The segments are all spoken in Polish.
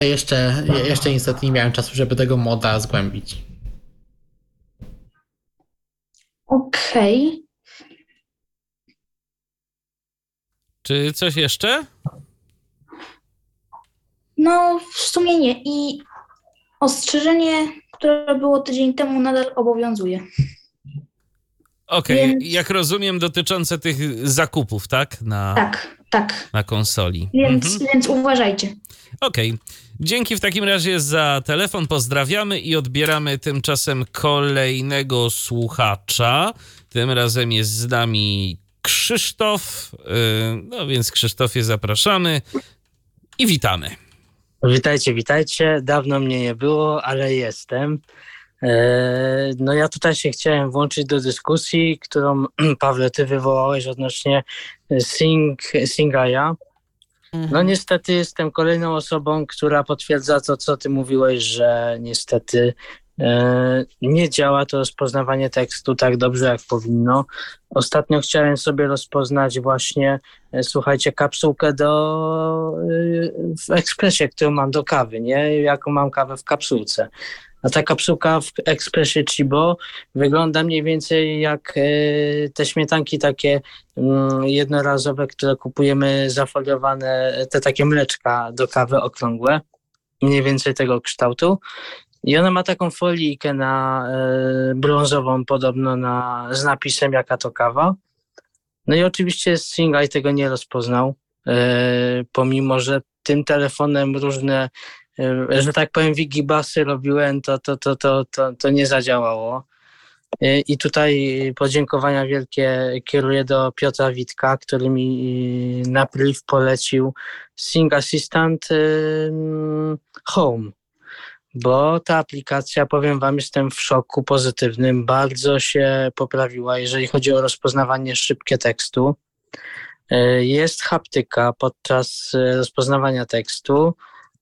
Jeszcze niestety nie miałem czasu, żeby tego moda zgłębić. Okej. Czy coś jeszcze? No, w sumie nie. I ostrzeżenie, które było tydzień temu, nadal obowiązuje. Okej, Więc- jak rozumiem, dotyczące tych zakupów, tak? Tak. Na konsoli. Więc uważajcie. Okej. Dzięki w takim razie za telefon, pozdrawiamy i odbieramy tymczasem kolejnego słuchacza. Tym razem jest z nami Krzysztof, no więc Krzysztofie zapraszamy i witamy. Witajcie. Dawno mnie nie było, ale jestem. No ja tutaj się chciałem włączyć do dyskusji, którą Pawle, ty wywołałeś odnośnie Singaya. No niestety jestem kolejną osobą, która potwierdza to, co ty mówiłeś, że niestety nie działa to rozpoznawanie tekstu tak dobrze, jak powinno. Ostatnio chciałem sobie rozpoznać właśnie, słuchajcie, kapsułkę w ekspresie, którą mam do kawy, nie? Jaką mam kawę w kapsułce. A ta kapsułka w ekspresie Chibo wygląda mniej więcej jak te śmietanki takie jednorazowe, które kupujemy zafoliowane, te takie mleczka do kawy okrągłe, mniej więcej tego kształtu. I ona ma taką folijkę brązową, podobno z napisem jaka to kawa. No i oczywiście Singay tego nie rozpoznał, pomimo że tym telefonem różne, że tak powiem, wigibasy robiłem, to nie zadziałało. I tutaj podziękowania wielkie kieruję do Piotra Witka, który mi na priv polecił Sing Assistant Home. Bo ta aplikacja, powiem wam, jestem w szoku pozytywnym, bardzo się poprawiła, jeżeli chodzi o rozpoznawanie szybkie tekstu. Jest haptyka podczas rozpoznawania tekstu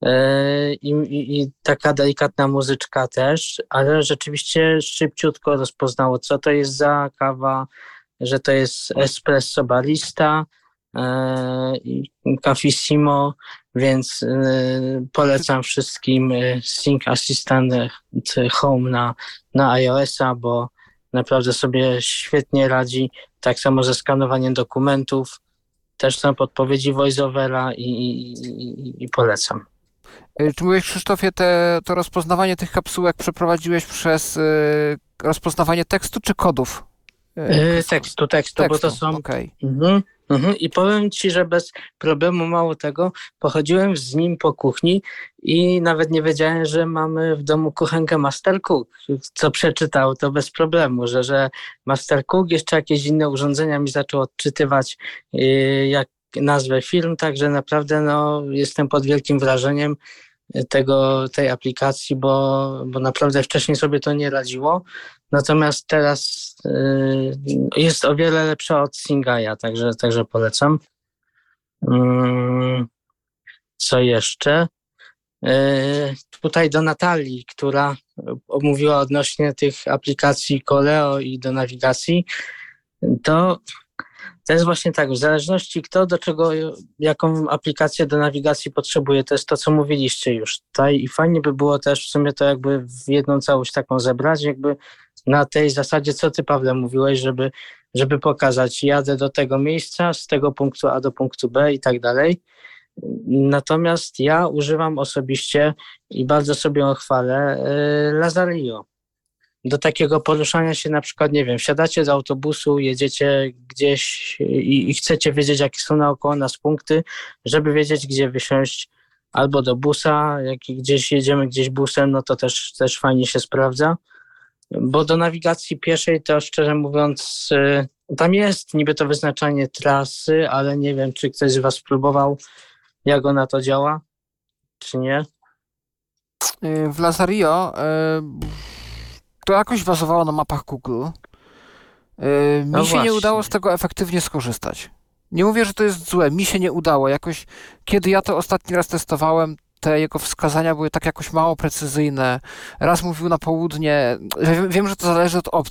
i taka delikatna muzyczka też, ale rzeczywiście szybciutko rozpoznało, co to jest za kawa, że to jest espresso barista i cafissimo, więc polecam wszystkim Sync Assistant Home na iOS-a, bo naprawdę sobie świetnie radzi. Tak samo ze skanowaniem dokumentów. Też są podpowiedzi voiceovera i polecam. Czy mówisz, Krzysztofie, to rozpoznawanie tych kapsułek przeprowadziłeś przez rozpoznawanie tekstu czy kodów? Tekstu, bo to są... Okay. I powiem ci, że bez problemu, mało tego, pochodziłem z nim po kuchni i nawet nie wiedziałem, że mamy w domu kuchenkę Master Cook. Co przeczytał, to bez problemu, że Master Cook, jeszcze jakieś inne urządzenia mi zaczął odczytywać jak nazwę firm, także naprawdę jestem pod wielkim wrażeniem tej aplikacji, bo naprawdę wcześniej sobie to nie radziło. Natomiast teraz jest o wiele lepsza od Singaya, także polecam. Co jeszcze? Tutaj do Natalii, która omówiła odnośnie tych aplikacji Koleo i do nawigacji, to jest właśnie tak, w zależności kto do czego, jaką aplikację do nawigacji potrzebuje, to jest to, co mówiliście już tutaj i fajnie by było też w sumie to jakby w jedną całość taką zebrać, jakby na tej zasadzie, co ty, Pawle, mówiłeś, żeby pokazać, jadę do tego miejsca, z tego punktu A do punktu B i tak dalej. Natomiast ja używam osobiście i bardzo sobie ją chwalę, Lazario. Do takiego poruszania się, na przykład, nie wiem, wsiadacie do autobusu, jedziecie gdzieś i chcecie wiedzieć, jakie są naokoło nas punkty, żeby wiedzieć, gdzie wysiąść albo do busa, jak gdzieś jedziemy gdzieś busem, no to też fajnie się sprawdza. Bo do nawigacji pieszej to, szczerze mówiąc, tam jest niby to wyznaczanie trasy, ale nie wiem, czy ktoś z was próbował, jak ona to działa, czy nie. W Lazario to jakoś bazowało na mapach Google. Mi się nie udało z tego efektywnie skorzystać. Nie mówię, że to jest złe, mi się nie udało. Jakoś, kiedy ja to ostatni raz testowałem, te jego wskazania były tak jakoś mało precyzyjne. Raz mówił na południe. Wiem, że to zależy od opcji.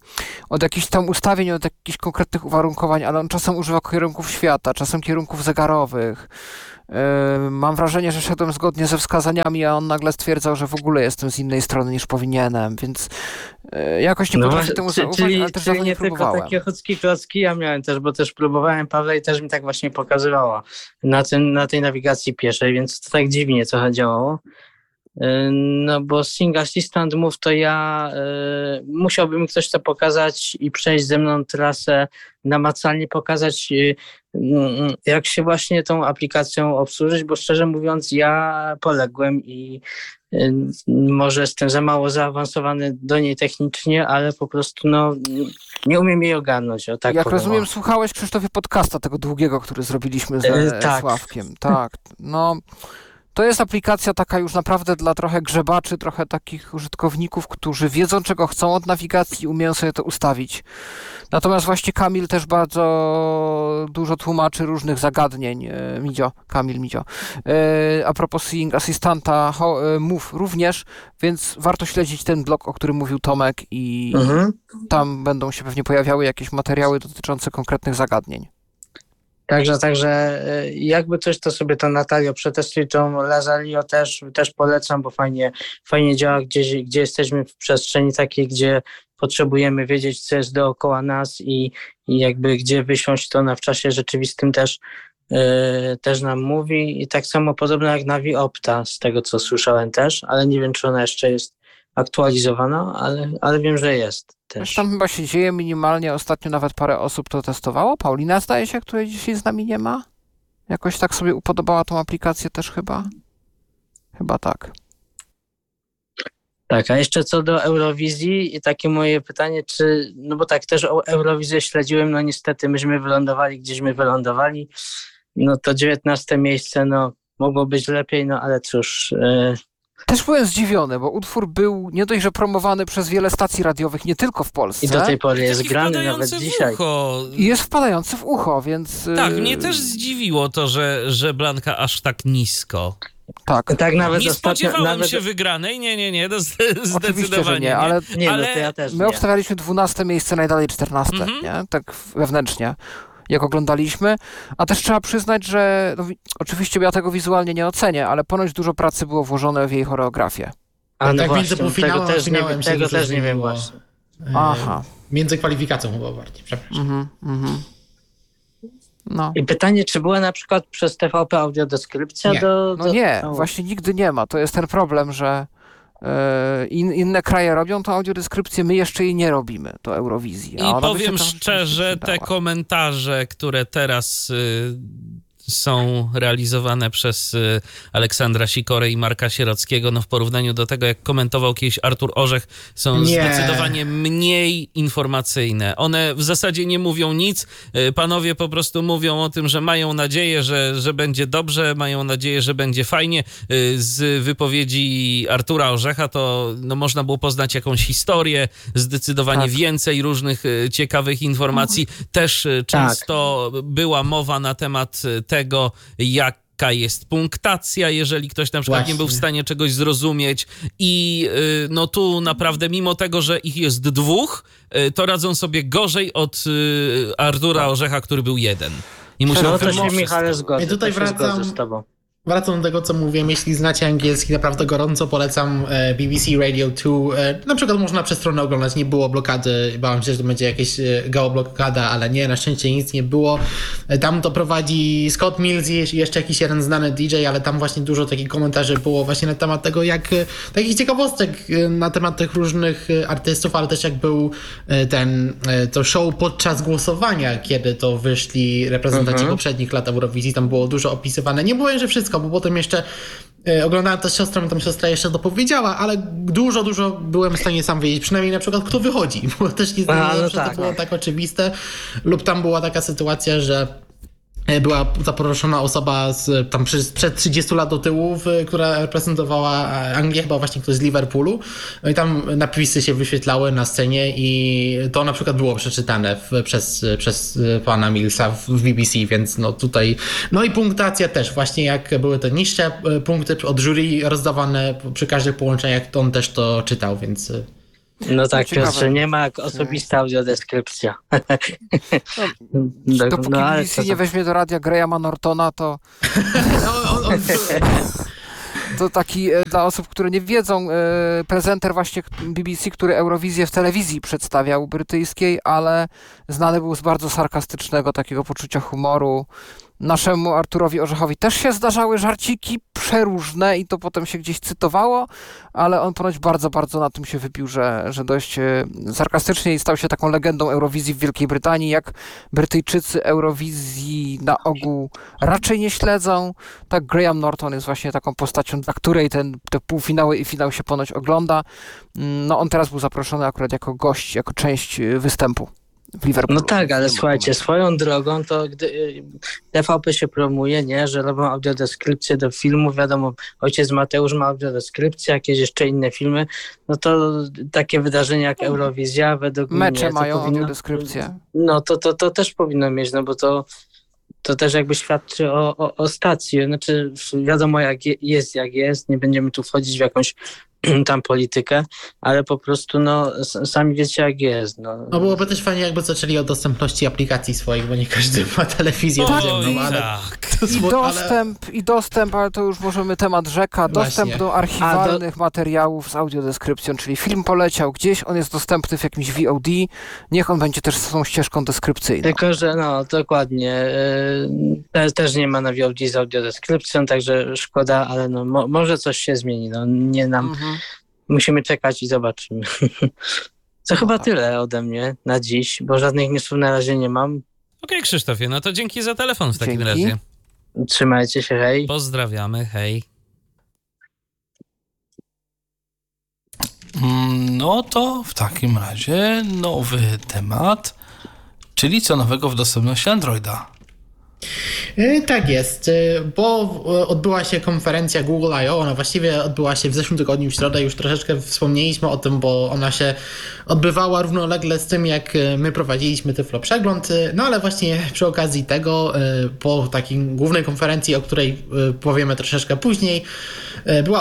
od jakichś tam ustawień, od jakichś konkretnych uwarunkowań, ale on czasem używa kierunków świata, czasem kierunków zegarowych. Mam wrażenie, że szedłem zgodnie ze wskazaniami, a on nagle stwierdzał, że w ogóle jestem z innej strony niż powinienem, więc jakoś nie potrafię temu zaufać, ale też dawno nie próbowałem. Tylko takie chocki klocki ja miałem też, bo też próbowałem Pawła i też mi tak właśnie pokazywało na tej nawigacji pieszej, więc to tak dziwnie trochę działało. No bo Sing Assistant Move to ja musiałby mi ktoś to pokazać i przejść ze mną trasę, namacalnie pokazać, jak się właśnie tą aplikacją obsłużyć, bo szczerze mówiąc ja poległem i może jestem za mało zaawansowany do niej technicznie, ale po prostu nie umiem jej ogarnąć. O, tak jak powiem. rozumiem, słuchałeś, Krzysztofie, podcasta tego długiego, który zrobiliśmy z tak. Sławkiem. Tak, no... To jest aplikacja taka już naprawdę dla trochę grzebaczy, trochę takich użytkowników, którzy wiedzą, czego chcą od nawigacji i umieją sobie to ustawić. Natomiast właśnie Kamil też bardzo dużo tłumaczy różnych zagadnień. Kamil Midzio. A propos Sing Assistanta Move również, więc warto śledzić ten blog, o którym mówił Tomek i tam będą się pewnie pojawiały jakieś materiały dotyczące konkretnych zagadnień. Także jakby coś, to sobie to Natalio przetestuj, tą Lazario też polecam, bo fajnie działa, gdzie jesteśmy w przestrzeni takiej, gdzie potrzebujemy wiedzieć, co jest dookoła nas i jakby gdzie wysiąść, to ona w czasie rzeczywistym też nam mówi. I tak samo podobno jak Navi Opta, z tego co słyszałem też, ale nie wiem, czy ona jeszcze jest aktualizowana, ale wiem, że jest też. Tam chyba się dzieje minimalnie, ostatnio nawet parę osób to testowało. Paulina zdaje się, której dzisiaj z nami nie ma. Jakoś tak sobie upodobała tą aplikację też chyba. Chyba tak. Tak, a jeszcze co do Eurowizji i takie moje pytanie, no bo tak też Eurowizję śledziłem, no niestety myśmy wylądowali, gdzieśmy wylądowali, no to 19 miejsce, no mogło być lepiej, no ale cóż... Też byłem zdziwiony, bo utwór był nie dość, że promowany przez wiele stacji radiowych, nie tylko w Polsce. I do tej pory jest grany nawet dzisiaj. I jest wpadający w ucho, więc... Tak, mnie też zdziwiło to, że Blanka aż tak nisko. Tak nawet nie spodziewałem się wygranej, nie, zdecydowanie oczywiście, że nie, ale no to ja też my obstawialiśmy 12 miejsce, najdalej 14, nie? Tak wewnętrznie, jak oglądaliśmy, a też trzeba przyznać, że oczywiście ja tego wizualnie nie ocenię, ale ponoć dużo pracy było włożone w jej choreografię. A no tak właśnie, między półfinałem tego też nie wiem właśnie. Aha. Między kwalifikacją chyba bardziej, przepraszam. No. I pytanie, czy była na przykład przez TVP audiodeskrypcja? Nie. Właśnie nigdy nie ma. To jest ten problem, że inne kraje robią tą audiodeskrypcję, my jeszcze jej nie robimy, to Eurowizji. I powiem szczerze, te komentarze, które teraz są realizowane przez Aleksandra Sikorę i Marka Sierockiego, no w porównaniu do tego, jak komentował kiedyś Artur Orzech, są zdecydowanie mniej informacyjne. One w zasadzie nie mówią nic. Panowie po prostu mówią o tym, że mają nadzieję, że będzie dobrze, mają nadzieję, że będzie fajnie. Z wypowiedzi Artura Orzecha to można było poznać jakąś historię, zdecydowanie więcej różnych ciekawych informacji. Też często była mowa na temat tego, jaka jest punktacja, jeżeli ktoś na przykład nie był w stanie czegoś zrozumieć i no tu naprawdę mimo tego, że ich jest dwóch, to radzą sobie gorzej od Artura Orzecha, który był jeden. I musiał to się, Michale, zgodzę. Ja tutaj wracam do tego, co mówiłem. Jeśli znacie angielski, naprawdę gorąco polecam BBC Radio 2. Na przykład można przez stronę oglądać, nie było blokady. Bałem się, że to będzie jakaś geoblokada, ale nie, na szczęście nic nie było. Tam to prowadzi Scott Mills i jeszcze jakiś jeden znany DJ, ale tam właśnie dużo takich komentarzy było właśnie na temat tego, jak takich ciekawostek na temat tych różnych artystów, ale też jak był to show podczas głosowania, kiedy to wyszli reprezentanci poprzednich lat Eurowizji. Tam było dużo opisywane. Nie powiem, że wszystko, bo potem jeszcze oglądałem to z siostrą i tam siostra jeszcze dopowiedziała, ale dużo byłem w stanie sam wiedzieć, przynajmniej na przykład kto wychodzi, bo też nie to było tak oczywiste. Lub tam była taka sytuacja, że była zaproszona osoba tam przed 30 lat do tyłu, która reprezentowała Anglię, chyba właśnie ktoś z Liverpoolu. No i tam napisy się wyświetlały na scenie i to na przykład było przeczytane przez pana Millsa w BBC, więc no tutaj... No i punktacja też, właśnie jak były te niższe punkty od jury rozdawane przy każdych połączeniach, to on też to czytał, więc No tak, Piotrze, nie ma jak osobista audiodeskrypcja. Dopóki BBC nie weźmie do radia Grahama Nortona, to... To taki, dla osób, które nie wiedzą, prezenter właśnie BBC, który Eurowizję w telewizji przedstawiał brytyjskiej, ale znany był z bardzo sarkastycznego takiego poczucia humoru. Naszemu Arturowi Orzechowi też się zdarzały żarciki przeróżne i to potem się gdzieś cytowało, ale on ponoć bardzo, bardzo na tym się wypił, że dość sarkastycznie i stał się taką legendą Eurowizji w Wielkiej Brytanii. Jak Brytyjczycy Eurowizji na ogół raczej nie śledzą, tak Graham Norton jest właśnie taką postacią, dla której te półfinały i finał się ponoć ogląda. No on teraz był zaproszony akurat jako gość, jako część występu. No tak, ale słuchajcie, swoją drogą to gdy TVP się promuje, nie, że robią audiodeskrypcję do filmu, wiadomo, Ojciec Mateusz ma audiodeskrypcję, jakieś jeszcze inne filmy, no to takie wydarzenia jak Eurowizja według mnie... Mecze mają audiodeskrypcję. No to też powinno mieć, no bo to też jakby świadczy o stacji, znaczy wiadomo jak jest, nie będziemy tu wchodzić w jakąś tam politykę, ale po prostu no sami wiecie jak jest. No byłoby też fajnie jakby zaczęli od dostępności aplikacji swoich, bo nie każdy ma telewizję naziemną, ale... Tak. I dostęp, ale to już możemy temat rzeka, dostęp Właśnie. do archiwalnych materiałów z audiodeskrypcją, czyli film poleciał gdzieś, on jest dostępny w jakimś VOD, niech on będzie też z tą ścieżką deskrypcyjną. Tylko, że no dokładnie, też nie ma na VOD z audiodeskrypcją, także szkoda, ale no może coś się zmieni, no nie nam... Musimy czekać i zobaczymy. Co chyba tyle ode mnie na dziś, bo żadnych newsów na razie nie mam. Okej, Krzysztofie, no to dzięki za telefon w takim razie. Trzymajcie się, hej. Pozdrawiamy, hej. No to w takim razie nowy temat, czyli co nowego w dostępności Androida. Tak jest, bo odbyła się konferencja Google I.O., ona właściwie odbyła się w zeszłym tygodniu w środę, już troszeczkę wspomnieliśmy o tym, bo ona się odbywała równolegle z tym, jak my prowadziliśmy Tyflo Przegląd, no ale właśnie przy okazji tego, po takiej głównej konferencji, o której powiemy troszeczkę później, była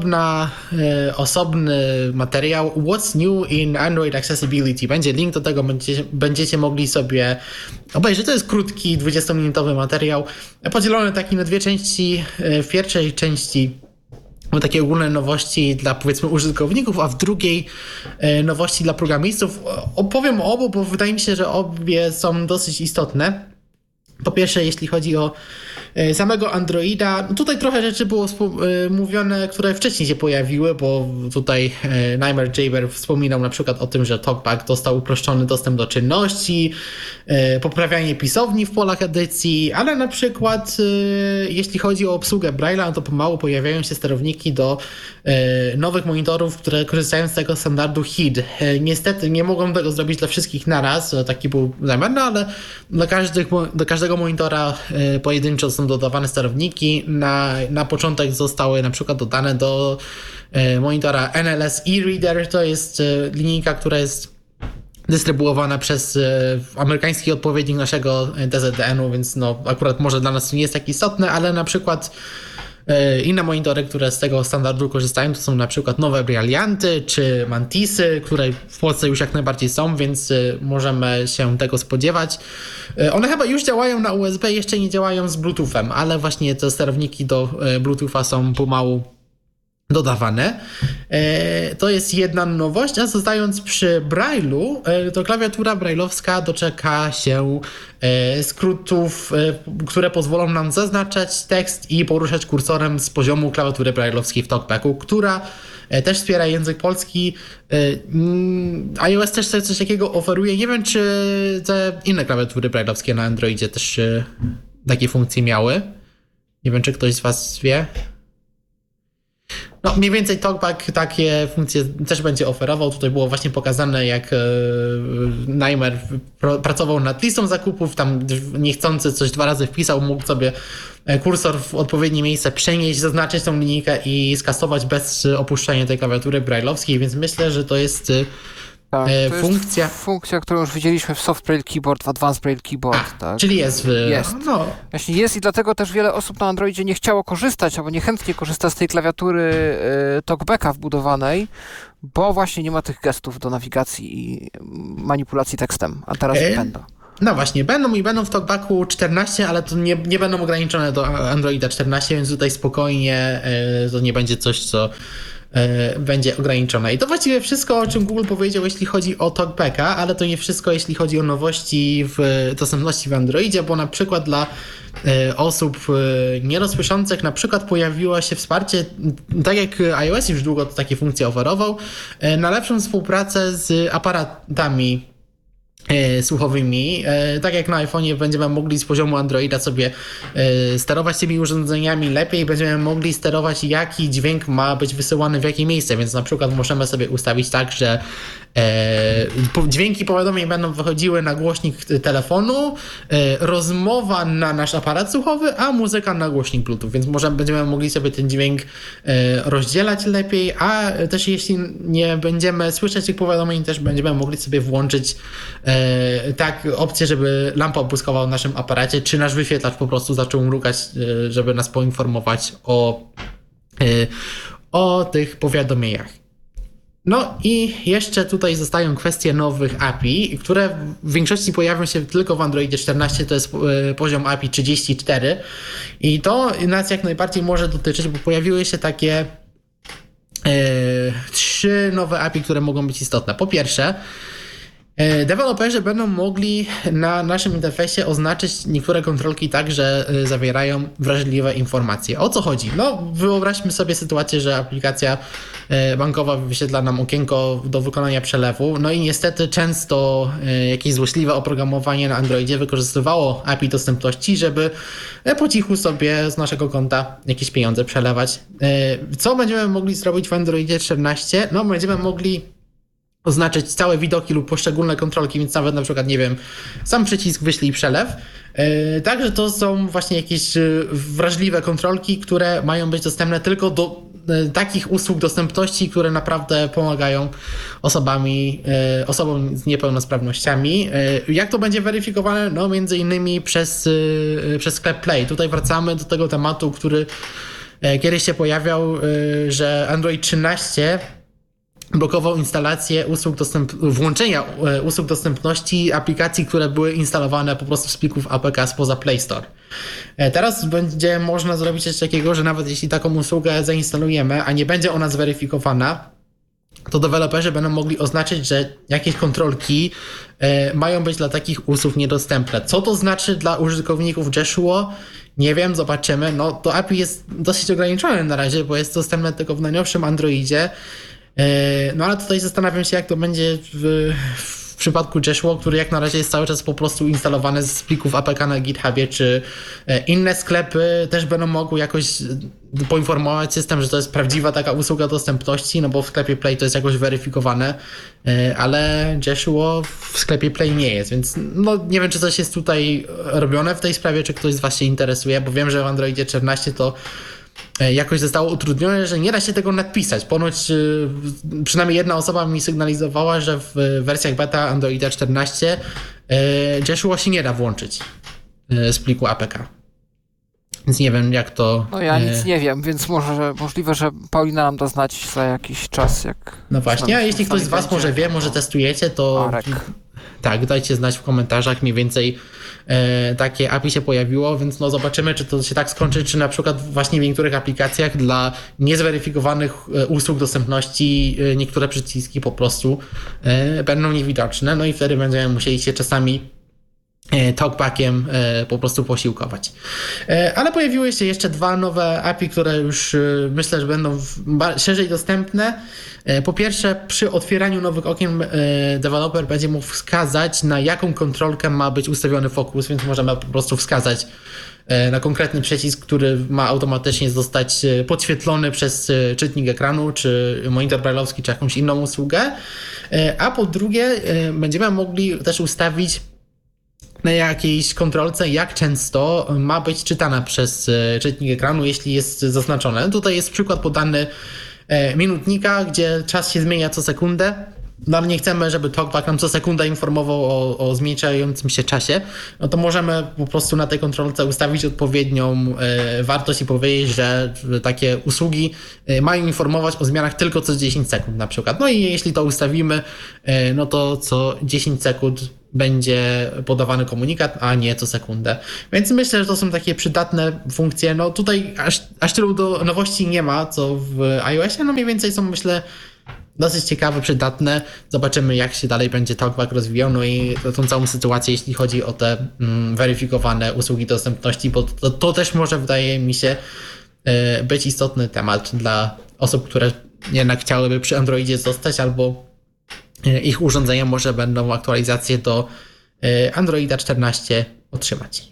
osobny materiał What's New in Android Accessibility. Będzie link do tego, będziecie mogli sobie obejrzeć. To jest krótki, 20-minutowy materiał, podzielony taki na dwie części. W pierwszej części takie ogólne nowości dla, powiedzmy, użytkowników, a w drugiej nowości dla programistów. Opowiem o obu, bo wydaje mi się, że obie są dosyć istotne. Po pierwsze, jeśli chodzi o samego Androida, tutaj trochę rzeczy było mówione, które wcześniej się pojawiły, bo tutaj Naimer Jaber wspominał na przykład o tym, że TalkBack dostał uproszczony dostęp do czynności, poprawianie pisowni w polach edycji, ale na przykład jeśli chodzi o obsługę Braille'a, to pomału pojawiają się sterowniki do nowych monitorów, które korzystają z tego standardu HID. Niestety nie mogą tego zrobić dla wszystkich naraz, taki był zamiar, no ale do każdego monitora pojedynczo są dodawane sterowniki. Na początek zostały na przykład dodane do monitora NLS e-Reader, to jest linijka, która jest dystrybuowana przez amerykański odpowiednik naszego DZDN-u, więc no akurat może dla nas to nie jest tak istotne, ale na przykład inne monitory, które z tego standardu korzystają, to są na przykład nowe Brillianty czy Mantisy, które w Polsce już jak najbardziej są, więc możemy się tego spodziewać. One chyba już działają na USB, jeszcze nie działają z Bluetoothem, ale właśnie te sterowniki do Bluetootha są pomału dodawane. To jest jedna nowość, a zostając przy Braille'u, to klawiatura braille'owska doczeka się skrótów, które pozwolą nam zaznaczać tekst i poruszać kursorem z poziomu klawiatury braille'owskiej w TalkBacku, która też wspiera język polski. iOS też coś takiego oferuje. Nie wiem, czy te inne klawiatury braille'owskie na Androidzie też takie funkcje miały. Nie wiem, czy ktoś z was wie. No, mniej więcej TalkBack takie funkcje też będzie oferował. Tutaj było właśnie pokazane, jak Naimer pracował nad listą zakupów, tam niechcący coś 2 razy wpisał, mógł sobie kursor w odpowiednie miejsce przenieść, zaznaczyć tą linijkę i skasować bez opuszczania tej klawiatury braille'owskiej, więc myślę, że to jest Tak, to jest funkcja, którą już widzieliśmy w Soft Braille Keyboard, w Advanced Braille Keyboard. Tak. Czyli jest. Jest. No. Właśnie jest i dlatego też wiele osób na Androidzie nie chciało korzystać, albo niechętnie korzysta z tej klawiatury TalkBacka wbudowanej, bo właśnie nie ma tych gestów do nawigacji i manipulacji tekstem, a teraz będą. No właśnie, będą w TalkBacku 14, ale to nie będą ograniczone do Androida 14, więc tutaj spokojnie to nie będzie coś, co będzie ograniczone. I to właściwie wszystko, o czym Google powiedział, jeśli chodzi o TalkBacka, ale to nie wszystko, jeśli chodzi o nowości w dostępności w Androidzie, bo na przykład dla osób nierozsłyszących na przykład pojawiło się wsparcie, tak jak iOS już długo to takie funkcje oferował, na lepszą współpracę z aparatami słuchowymi. Tak jak na iPhone'ie będziemy mogli z poziomu Androida sobie sterować tymi urządzeniami lepiej, będziemy mogli sterować, jaki dźwięk ma być wysyłany w jakie miejsce, więc na przykład możemy sobie ustawić tak, że dźwięki powiadomień będą wychodziły na głośnik telefonu, rozmowa na nasz aparat słuchowy, a muzyka na głośnik Bluetooth, więc będziemy mogli sobie ten dźwięk rozdzielać lepiej, a też jeśli nie będziemy słyszeć tych powiadomień, też będziemy mogli sobie włączyć tak opcję, żeby lampa błyskała w naszym aparacie, czy nasz wyświetlacz po prostu zaczął mrugać, żeby nas poinformować o tych powiadomieniach. No i jeszcze tutaj zostają kwestie nowych API, które w większości pojawią się tylko w Androidzie 14, to jest poziom API 34 i to nas jak najbardziej może dotyczyć, bo pojawiły się takie 3 nowe API, które mogą być istotne. Po pierwsze, deweloperzy będą mogli na naszym interfejsie oznaczyć niektóre kontrolki tak, że zawierają wrażliwe informacje. O co chodzi? No, wyobraźmy sobie sytuację, że aplikacja bankowa wyświetla nam okienko do wykonania przelewu, no i niestety często jakieś złośliwe oprogramowanie na Androidzie wykorzystywało API dostępności, żeby po cichu sobie z naszego konta jakieś pieniądze przelewać. Co będziemy mogli zrobić w Androidzie 14? No, będziemy mogli oznaczyć całe widoki lub poszczególne kontrolki, więc nawet na przykład, nie wiem, sam przycisk wyślij przelew. Także to są właśnie jakieś wrażliwe kontrolki, które mają być dostępne tylko do takich usług dostępności, które naprawdę pomagają osobom z niepełnosprawnościami. Jak to będzie weryfikowane? No między innymi przez sklep Play. Tutaj wracamy do tego tematu, który kiedyś się pojawiał, że Android 13 blokował instalację włączenia usług dostępności aplikacji, które były instalowane po prostu z plików APK spoza Play Store. Teraz będzie można zrobić coś takiego, że nawet jeśli taką usługę zainstalujemy, a nie będzie ona zweryfikowana, to deweloperzy będą mogli oznaczyć, że jakieś kontrolki mają być dla takich usług niedostępne. Co to znaczy dla użytkowników Joshua? Nie wiem, zobaczymy. No to API jest dosyć ograniczone na razie, bo jest dostępne tylko w najnowszym Androidzie. No ale tutaj zastanawiam się, jak to będzie w przypadku Joshua, który jak na razie jest cały czas po prostu instalowany z plików APK na GitHubie, czy inne sklepy też będą mogły jakoś poinformować system, że to jest prawdziwa taka usługa dostępności, no bo w sklepie Play to jest jakoś weryfikowane, ale Joshua w sklepie Play nie jest, więc no nie wiem, czy coś jest tutaj robione w tej sprawie, czy ktoś z was się interesuje, bo wiem, że w Androidzie 14 to jakoś zostało utrudnione, że nie da się tego nadpisać. Ponoć przynajmniej jedna osoba mi sygnalizowała, że w wersjach beta Androida 14 Joshua się nie da włączyć z pliku APK. Więc nie wiem, jak to... No ja nic nie wiem, więc możliwe, że Paulina nam da znać za jakiś czas, jak... No właśnie, a jeśli ktoś z was może wie, może testujecie, to... Tak, dajcie znać w komentarzach mniej więcej takie API się pojawiło, więc no zobaczymy, czy to się tak skończy, czy na przykład właśnie w niektórych aplikacjach dla niezweryfikowanych usług dostępności niektóre przyciski po prostu będą niewidoczne, no i wtedy będziemy musieli się czasami TalkBackiem po prostu posiłkować. Ale pojawiły się jeszcze 2 nowe API, które już myślę, że będą szerzej dostępne. Po pierwsze, przy otwieraniu nowych okien deweloper będzie mógł wskazać, na jaką kontrolkę ma być ustawiony fokus, więc możemy po prostu wskazać na konkretny przycisk, który ma automatycznie zostać podświetlony przez czytnik ekranu, czy monitor braille'owski, czy jakąś inną usługę. A po drugie, będziemy mogli też ustawić na jakiejś kontrolce, jak często ma być czytana przez czytnik ekranu, jeśli jest zaznaczone. Tutaj jest przykład podany minutnika, gdzie czas się zmienia co sekundę. no ale nie chcemy, żeby TalkBack nam co sekunda informował o zmniejszającym się czasie, no to możemy po prostu na tej kontrolce ustawić odpowiednią wartość i powiedzieć, że takie usługi mają informować o zmianach tylko co 10 sekund na przykład. No i jeśli to ustawimy, no to co 10 sekund będzie podawany komunikat, a nie co sekundę. Więc myślę, że to są takie przydatne funkcje. No tutaj aż tylu do nowości nie ma, co w iOSie. No mniej więcej są, myślę, dosyć ciekawe, przydatne. Zobaczymy, jak się dalej będzie TalkBack rozwijał, no i tą całą sytuację, jeśli chodzi o te weryfikowane usługi dostępności, bo to też może, wydaje mi się, być istotny temat dla osób, które jednak chciałyby przy Androidzie zostać, albo ich urządzenia może będą aktualizacje do Androida 14 otrzymać.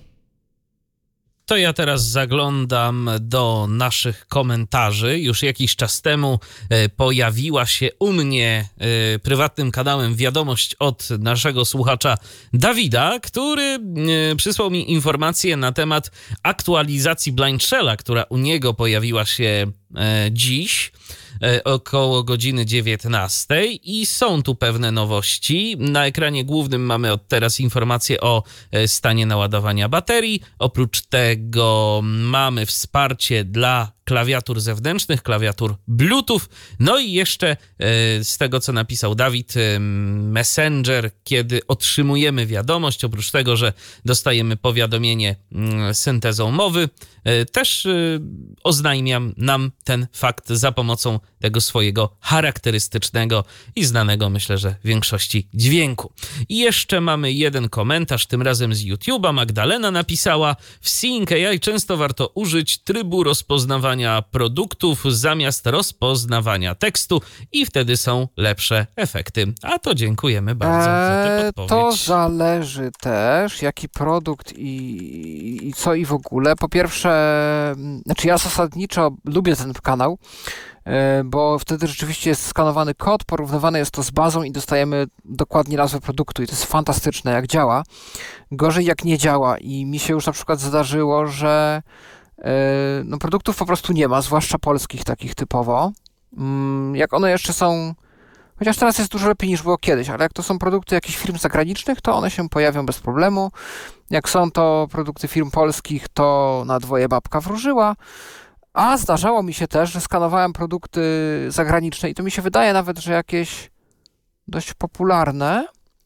To ja teraz zaglądam do naszych komentarzy. Już jakiś czas temu pojawiła się u mnie prywatnym kanałem wiadomość od naszego słuchacza Dawida, który przysłał mi informację na temat aktualizacji Blind Shella, która u niego pojawiła się dziś około godziny 19 i są tu pewne nowości. Na ekranie głównym mamy od teraz informację o stanie naładowania baterii. Oprócz tego mamy wsparcie dla klawiatur zewnętrznych, klawiatur Bluetooth. No i jeszcze z tego, co napisał Dawid, Messenger, kiedy otrzymujemy wiadomość, oprócz tego, że dostajemy powiadomienie syntezą mowy, też oznajmiam nam ten fakt za pomocą tego swojego charakterystycznego i znanego, myślę, że większości dźwięku. I jeszcze mamy jeden komentarz, tym razem z YouTube'a. Magdalena napisała: w Seeing AI często warto użyć trybu rozpoznawania produktów zamiast rozpoznawania tekstu i wtedy są lepsze efekty. A to dziękujemy bardzo za tę podpowiedź. To zależy też, jaki produkt i co i w ogóle. Po pierwsze, znaczy ja zasadniczo lubię ten kanał, bo wtedy rzeczywiście jest skanowany kod, porównywane jest to z bazą i dostajemy dokładnie nazwę produktu i to jest fantastyczne, jak działa. Gorzej jak nie działa i mi się już na przykład zdarzyło, że no produktów po prostu nie ma, zwłaszcza polskich takich typowo. Jak one jeszcze są, chociaż teraz jest dużo lepiej niż było kiedyś, ale jak to są produkty jakichś firm zagranicznych, to one się pojawią bez problemu. Jak są to produkty firm polskich, to na dwoje babka wróżyła. A zdarzało mi się też, że skanowałem produkty zagraniczne i to mi się wydaje nawet, że jakieś dość popularne,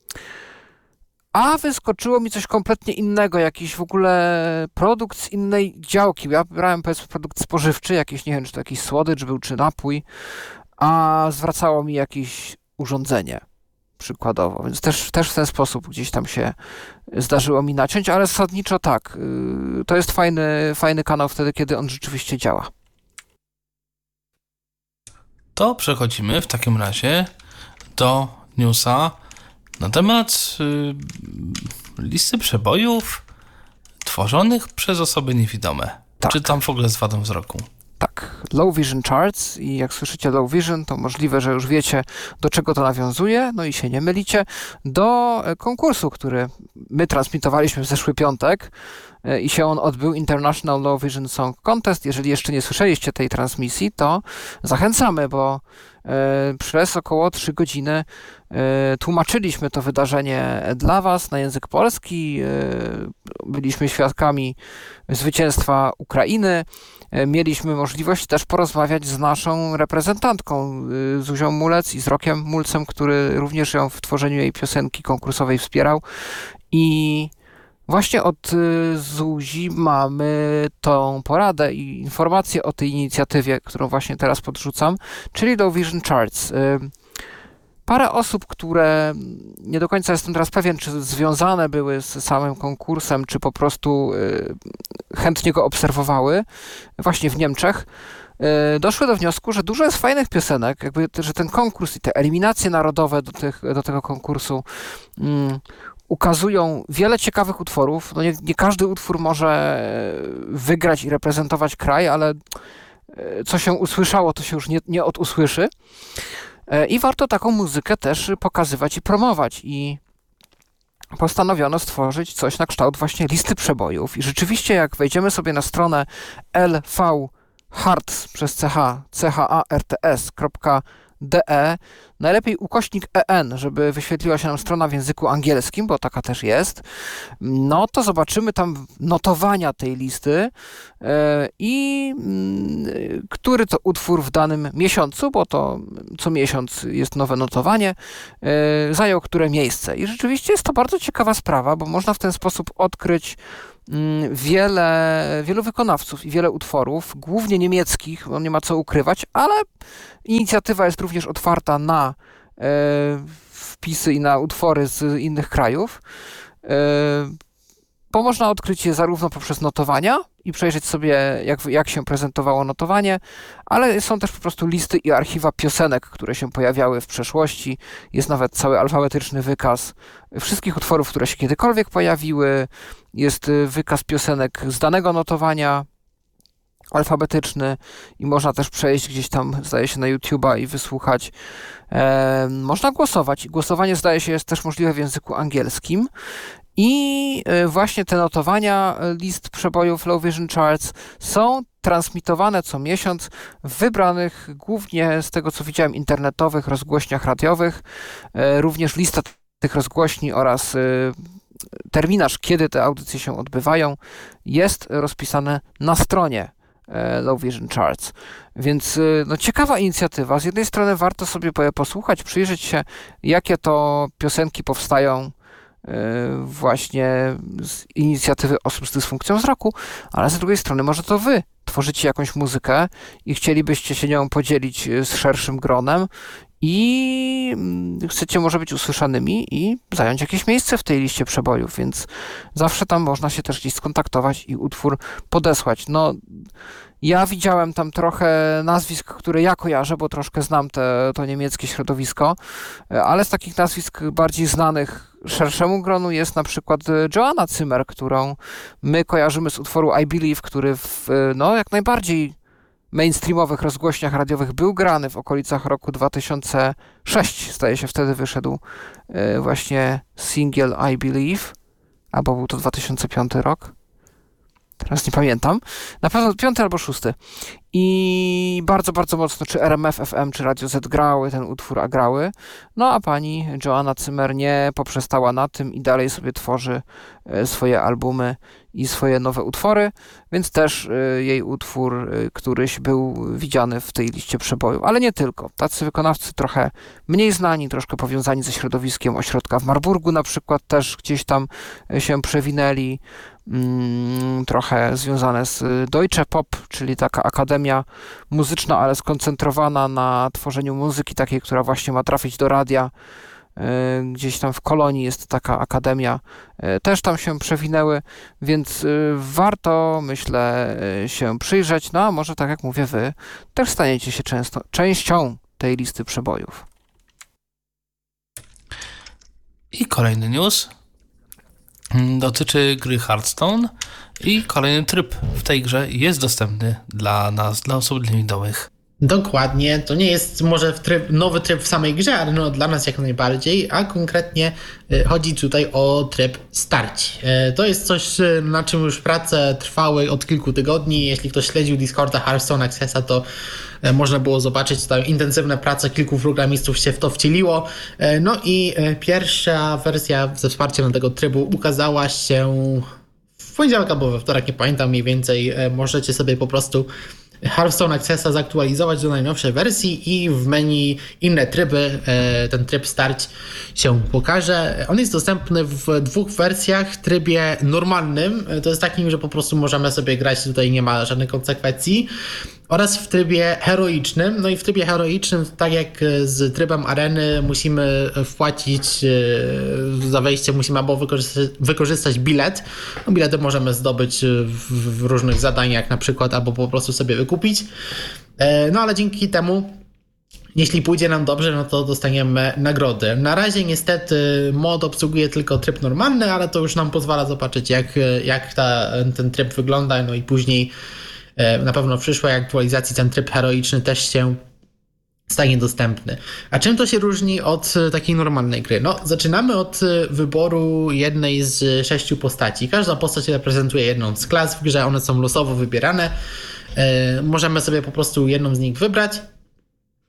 a wyskoczyło mi coś kompletnie innego, jakiś w ogóle produkt z innej działki. Ja brałem, powiedzmy, produkt spożywczy, jakiś, nie wiem, czy to jakiś słodycz był, czy napój, a zwracało mi jakieś urządzenie przykładowo, więc też w ten sposób gdzieś tam się zdarzyło mi naciąć, ale zasadniczo tak, to jest fajny kanał wtedy, kiedy on rzeczywiście działa. To przechodzimy w takim razie do newsa na temat listy przebojów tworzonych przez osoby niewidome. Tak. Czy tam w ogóle z wadą wzroku? Tak, Low Vision Charts i jak słyszycie Low Vision, to możliwe, że już wiecie, do czego to nawiązuje, no i się nie mylicie, do konkursu, który my transmitowaliśmy w zeszły piątek i się on odbył, International Low Vision Song Contest. Jeżeli jeszcze nie słyszeliście tej transmisji, to zachęcamy, bo przez około 3 godziny tłumaczyliśmy to wydarzenie dla was na język polski, byliśmy świadkami zwycięstwa Ukrainy, mieliśmy możliwość też porozmawiać z naszą reprezentantką, Zuzią Mulec i z Rokiem Mulcem, który również ją w tworzeniu jej piosenki konkursowej wspierał i właśnie od Zuzi mamy tą poradę i informację o tej inicjatywie, którą właśnie teraz podrzucam, czyli Low Vision Charts. Parę osób, które nie do końca jestem teraz pewien, czy związane były z samym konkursem, czy po prostu chętnie go obserwowały, właśnie w Niemczech, doszły do wniosku, że dużo jest fajnych piosenek, jakby, że ten konkurs i te eliminacje narodowe do tego konkursu ukazują wiele ciekawych utworów. No nie każdy utwór może wygrać i reprezentować kraj, ale co się usłyszało, to się już nie odusłyszy. I warto taką muzykę też pokazywać i promować. I postanowiono stworzyć coś na kształt właśnie listy przebojów. I rzeczywiście, jak wejdziemy sobie na stronę lvharts przez charts.com, DE, najlepiej /EN, żeby wyświetliła się nam strona w języku angielskim, bo taka też jest, no to zobaczymy tam notowania tej listy i który to utwór w danym miesiącu, bo to co miesiąc jest nowe notowanie, zajął które miejsce. I rzeczywiście jest to bardzo ciekawa sprawa, bo można w ten sposób odkryć wielu wykonawców i wiele utworów, głównie niemieckich, nie ma co ukrywać, ale inicjatywa jest również otwarta na wpisy i na utwory z innych krajów, bo można odkryć je zarówno poprzez notowania i przejrzeć sobie, jak się prezentowało notowanie, ale są też po prostu listy i archiwa piosenek, które się pojawiały w przeszłości. Jest nawet cały alfabetyczny wykaz wszystkich utworów, które się kiedykolwiek pojawiły. Jest wykaz piosenek z danego notowania, alfabetyczny i można też przejść gdzieś tam, zdaje się, na YouTube'a i wysłuchać. Można głosować. Głosowanie, zdaje się, jest też możliwe w języku angielskim. I właśnie te notowania list przebojów Low Vision Charts są transmitowane co miesiąc w wybranych, głównie z tego co widziałem, internetowych rozgłośniach radiowych. Również lista tych rozgłośni oraz terminarz, kiedy te audycje się odbywają, jest rozpisane na stronie Low Vision Charts. Więc no, ciekawa inicjatywa. Z jednej strony warto sobie posłuchać, przyjrzeć się, jakie to piosenki powstają właśnie z inicjatywy osób z dysfunkcją wzroku, ale z drugiej strony może to wy tworzycie jakąś muzykę i chcielibyście się nią podzielić z szerszym gronem i chcecie może być usłyszanymi i zająć jakieś miejsce w tej liście przebojów, więc zawsze tam można się też gdzieś skontaktować i utwór podesłać. No, ja widziałem tam trochę nazwisk, które ja kojarzę, bo troszkę znam to niemieckie środowisko, ale z takich nazwisk bardziej znanych szerszemu gronu jest na przykład Joanna Zimmer, którą my kojarzymy z utworu I Believe, który w jak najbardziej mainstreamowych rozgłośniach radiowych był grany w okolicach roku 2006. Zdaje się, wtedy wyszedł właśnie singiel I Believe, albo był to 2005 rok. Teraz nie pamiętam. Na pewno 5 albo 6. I bardzo, bardzo mocno czy RMF FM, czy Radio Z grały ten utwór, a grały. No a pani Joanna Zimmer nie poprzestała na tym i dalej sobie tworzy swoje albumy i swoje nowe utwory, więc też jej utwór któryś był widziany w tej liście przebojów. Ale nie tylko. Tacy wykonawcy trochę mniej znani, troszkę powiązani ze środowiskiem ośrodka w Marburgu na przykład też gdzieś tam się przewinęli. Trochę związane z Deutsche Pop, czyli taka akademia muzyczna, ale skoncentrowana na tworzeniu muzyki takiej, która właśnie ma trafić do radia. Gdzieś tam w Kolonii jest taka akademia, też tam się przewinęły, więc warto, myślę, się przyjrzeć. No a może, tak jak mówię, wy też staniecie się częścią tej listy przebojów. I kolejny news dotyczy gry Hearthstone i kolejny tryb w tej grze jest dostępny dla nas, dla osób niewidomych. Dokładnie, to nie jest może nowy tryb w samej grze, ale no dla nas jak najbardziej, a konkretnie chodzi tutaj o tryb starć. To jest coś, na czym już prace trwały od kilku tygodni. Jeśli ktoś śledził Discorda Hearthstone Accessa, to można było zobaczyć tutaj intensywne prace, kilku programistów się w to wcieliło. No i pierwsza wersja ze wsparciem tego trybu ukazała się w poniedziałek albo we wtorek, nie pamiętam mniej więcej. Możecie sobie po prostu Hearthstone Accessa zaktualizować do najnowszej wersji i w menu inne tryby, ten tryb starć się pokaże. On jest dostępny w dwóch wersjach. W trybie normalnym, to jest takim, że po prostu możemy sobie grać, tutaj nie ma żadnych konsekwencji, oraz w trybie heroicznym. No i w trybie heroicznym, tak jak z trybem areny, musimy wpłacić za wejście, musimy albo wykorzystać bilet. No, bilety możemy zdobyć w różnych zadaniach na przykład, albo po prostu sobie wykupić. No ale dzięki temu, jeśli pójdzie nam dobrze, no to dostaniemy nagrody. Na razie niestety mod obsługuje tylko tryb normalny, ale to już nam pozwala zobaczyć, jak ten tryb wygląda. No i później na pewno w przyszłej aktualizacji ten tryb heroiczny też się stanie dostępny. A czym to się różni od takiej normalnej gry? No, zaczynamy od wyboru jednej z 6 postaci. Każda postać reprezentuje jedną z klas w grze, one są losowo wybierane. Możemy sobie po prostu jedną z nich wybrać.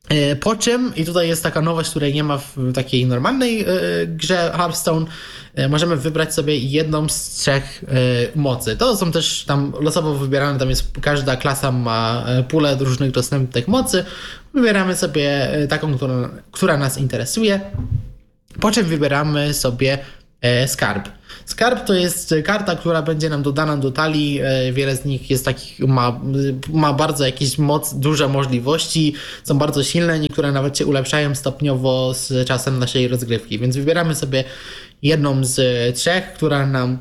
Po czym, i tutaj jest taka nowość, której nie ma w takiej normalnej grze Hearthstone, możemy wybrać sobie jedną z 3 mocy. To są też tam losowo wybierane, tam jest każda klasa ma pulę różnych dostępnych mocy. Wybieramy sobie taką, która nas interesuje, po czym wybieramy sobie skarb. Skarb to jest karta, która będzie nam dodana do talii. Wiele z nich jest takich, ma bardzo jakieś duże możliwości, są bardzo silne, niektóre nawet się ulepszają stopniowo z czasem naszej rozgrywki. Więc wybieramy sobie jedną z 3, która nam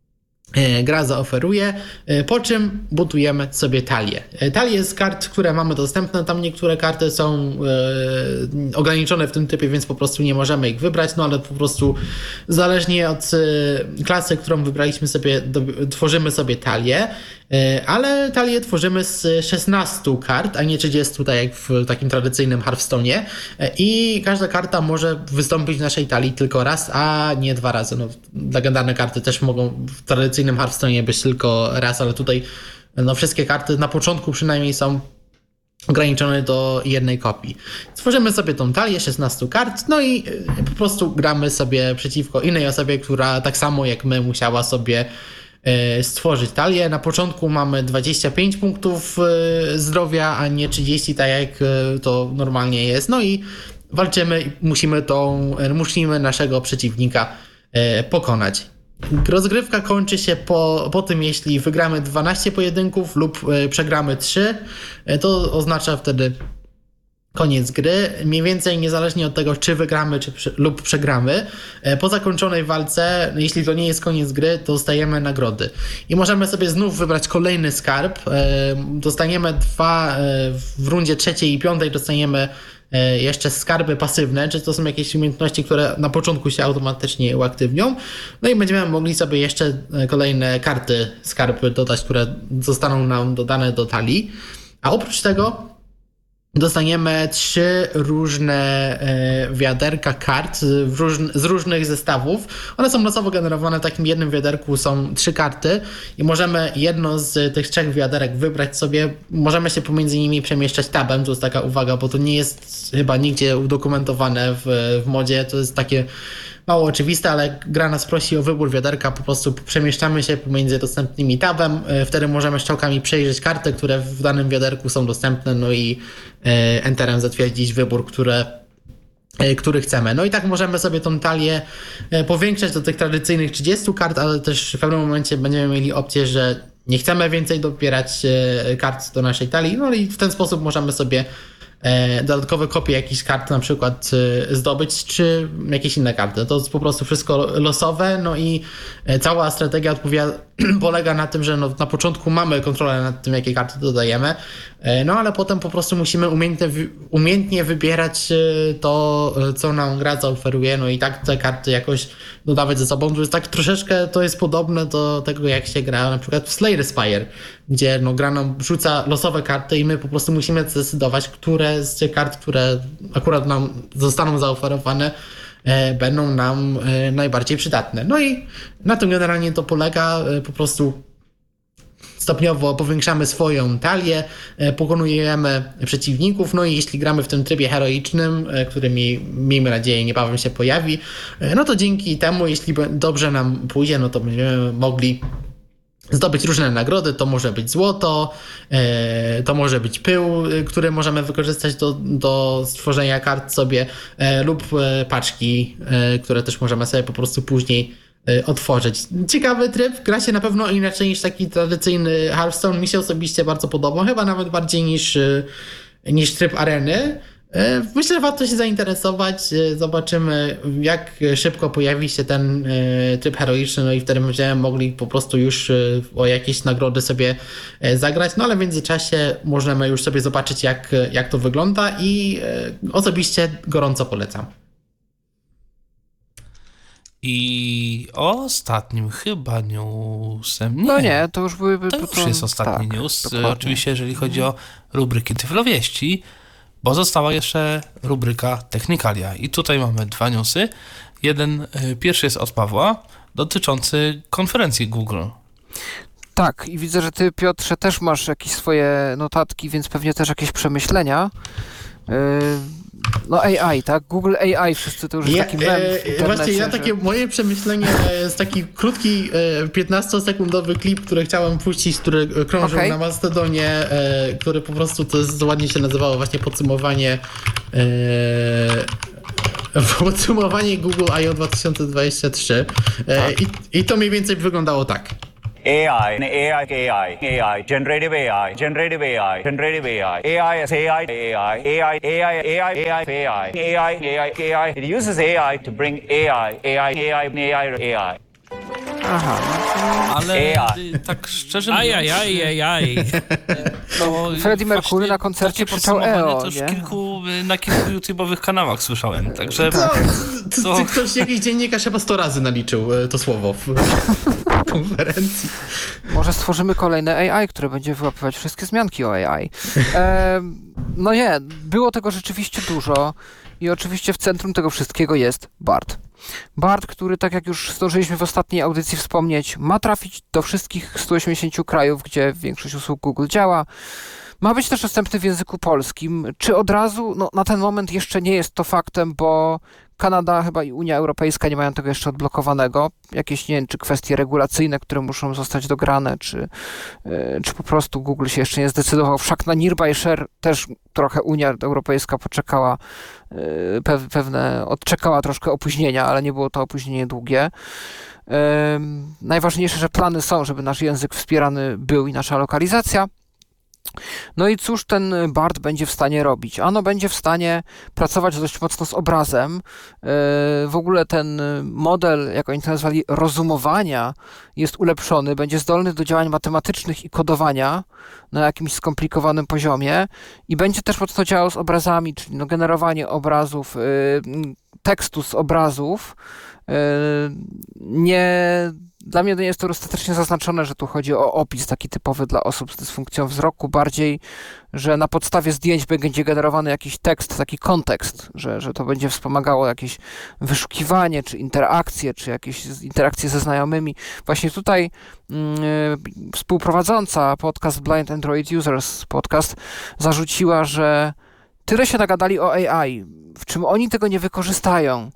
gra zaoferuje, po czym budujemy sobie talię. Talię z kart, które mamy dostępne, tam niektóre karty są ograniczone w tym typie, więc po prostu nie możemy ich wybrać, no ale po prostu zależnie od klasy, którą wybraliśmy sobie, tworzymy sobie talię, ale talię tworzymy z 16 kart, a nie 30, tak jak w takim tradycyjnym Hearthstone'ie, i każda karta może wystąpić w naszej talii tylko raz, a nie 2 razy. No, legendarne karty też mogą w tradycyjnym Hearthstone'ie być tylko raz, ale tutaj no, wszystkie karty na początku przynajmniej są ograniczone do jednej kopii. Tworzymy sobie tą talię 16 kart, no i po prostu gramy sobie przeciwko innej osobie, która tak samo jak my musiała sobie stworzyć talię. Na początku mamy 25 punktów zdrowia, a nie 30, tak jak to normalnie jest. No i walczymy i musimy naszego przeciwnika pokonać. Rozgrywka kończy się po tym, jeśli wygramy 12 pojedynków lub przegramy 3. To oznacza wtedy koniec gry. Mniej więcej niezależnie od tego, czy wygramy lub przegramy, po zakończonej walce, jeśli to nie jest koniec gry, to dostajemy nagrody. I możemy sobie znów wybrać kolejny skarb. Dostaniemy 2 w rundzie 3. i 5. dostaniemy jeszcze skarby pasywne, czy to są jakieś umiejętności, które na początku się automatycznie uaktywnią. No i będziemy mogli sobie jeszcze kolejne karty skarby dodać, które zostaną nam dodane do talii. A oprócz tego dostaniemy 3 różne wiaderka kart z różnych zestawów. One są losowo generowane, w takim jednym wiaderku są 3 karty i możemy jedno z tych 3 wiaderek wybrać sobie. Możemy się pomiędzy nimi przemieszczać tabem, to jest taka uwaga, bo to nie jest chyba nigdzie udokumentowane w modzie, to jest takie mało oczywiste, ale gra nas prosi o wybór wiaderka, po prostu przemieszczamy się pomiędzy dostępnymi tabem, wtedy możemy strzałkami przejrzeć karty, które w danym wiaderku są dostępne, no i enterem zatwierdzić wybór, który chcemy. No i tak możemy sobie tą talię powiększać do tych tradycyjnych 30 kart, ale też w pewnym momencie będziemy mieli opcję, że nie chcemy więcej dobierać kart do naszej talii, no i w ten sposób możemy sobie dodatkowe kopie jakichś kart na przykład zdobyć, czy jakieś inne karty. To jest po prostu wszystko losowe, no i cała strategia polega na tym, że no na początku mamy kontrolę nad tym, jakie karty dodajemy, no ale potem po prostu musimy umiejętnie wybierać to, co nam gra zaoferuje, no i tak te karty jakoś dodawać ze sobą. To jest tak troszeczkę, to jest podobne do tego, jak się gra na przykład w Slay the Spire, gdzie no gra nam rzuca losowe karty i my po prostu musimy zdecydować, które z tych kart, które akurat nam zostaną zaoferowane, będą nam najbardziej przydatne. No i na tym generalnie to polega, po prostu stopniowo powiększamy swoją talię, pokonujemy przeciwników, no i jeśli gramy w tym trybie heroicznym, który miejmy nadzieję niebawem się pojawi, no to dzięki temu, jeśli dobrze nam pójdzie, no to będziemy mogli zdobyć różne nagrody. To może być złoto, to może być pył, który możemy wykorzystać do stworzenia kart sobie, lub paczki, które też możemy sobie po prostu później otworzyć. Ciekawy tryb, gra się na pewno inaczej niż taki tradycyjny Hearthstone. Mi się osobiście bardzo podoba, chyba nawet bardziej niż tryb areny. Myślę, że warto się zainteresować. Zobaczymy, jak szybko pojawi się ten tryb heroiczny, no i wtedy będziemy mogli po prostu już o jakieś nagrody sobie zagrać, no ale w międzyczasie możemy już sobie zobaczyć, jak to wygląda i osobiście gorąco polecam. I ostatnim chyba newsem. No nie, to już były... To już jest ostatni news. Dokładnie. Oczywiście, jeżeli chodzi o rubryki Tyflowieści, bo została jeszcze rubryka Technikalia. I tutaj mamy 2 newsy. Pierwszy jest od Pawła, dotyczący konferencji Google. Tak, i widzę, że ty, Piotrze, też masz jakieś swoje notatki, więc pewnie też jakieś przemyślenia. No AI, tak? Google AI, wszyscy to już jest taki mem w internecie. Właśnie takie moje przemyślenie jest taki krótki 15-sekundowy klip, który chciałem puścić, który krążył na Mastodonie, który po prostu to ładnie się nazywało właśnie podsumowanie Google I.O. 2023 i to mniej więcej wyglądało tak. AI, generative AI, AI. It uses AI to bring AI. Aha. Ale tak szczerze mówiąc... Freddie Mercury na koncercie puszczał EO, to już nie? na kilku YouTube'owych kanałach słyszałem, także... Ktoś, jakiś dziennikarz chyba 100 razy naliczył to słowo w konferencji. Może stworzymy kolejne AI, które będzie wyłapywać wszystkie wzmianki o AI. No nie, było tego rzeczywiście dużo i oczywiście w centrum tego wszystkiego jest BART. BART, który, tak jak już zdążyliśmy w ostatniej audycji wspomnieć, ma trafić do wszystkich 180 krajów, gdzie większość usług Google działa. Ma być też dostępny w języku polskim. Czy od razu? No, na ten moment jeszcze nie jest to faktem, bo Kanada chyba i Unia Europejska nie mają tego jeszcze odblokowanego. Jakieś, nie wiem, czy kwestie regulacyjne, które muszą zostać dograne, czy po prostu Google się jeszcze nie zdecydował. Wszak na Nearby też trochę Unia Europejska poczekała, odczekała troszkę opóźnienia, ale nie było to opóźnienie długie. Najważniejsze, że plany są, żeby nasz język wspierany był i nasza lokalizacja. No i cóż ten BART będzie w stanie robić? Ano będzie w stanie pracować dość mocno z obrazem. W ogóle ten model, jak oni to nazwali, rozumowania jest ulepszony. Będzie zdolny do działań matematycznych i kodowania na jakimś skomplikowanym poziomie i będzie też mocno działał z obrazami, czyli generowanie obrazów, tekstu z obrazów. Dla mnie nie jest to dostatecznie zaznaczone, że tu chodzi o opis taki typowy dla osób z dysfunkcją wzroku, bardziej, że na podstawie zdjęć będzie generowany jakiś tekst, taki kontekst, że to będzie wspomagało jakieś wyszukiwanie, czy interakcje, czy jakieś interakcje ze znajomymi. Właśnie tutaj współprowadząca podcast Blind Android Users podcast zarzuciła, że tyle się nagadali o AI, w czym oni tego nie wykorzystają.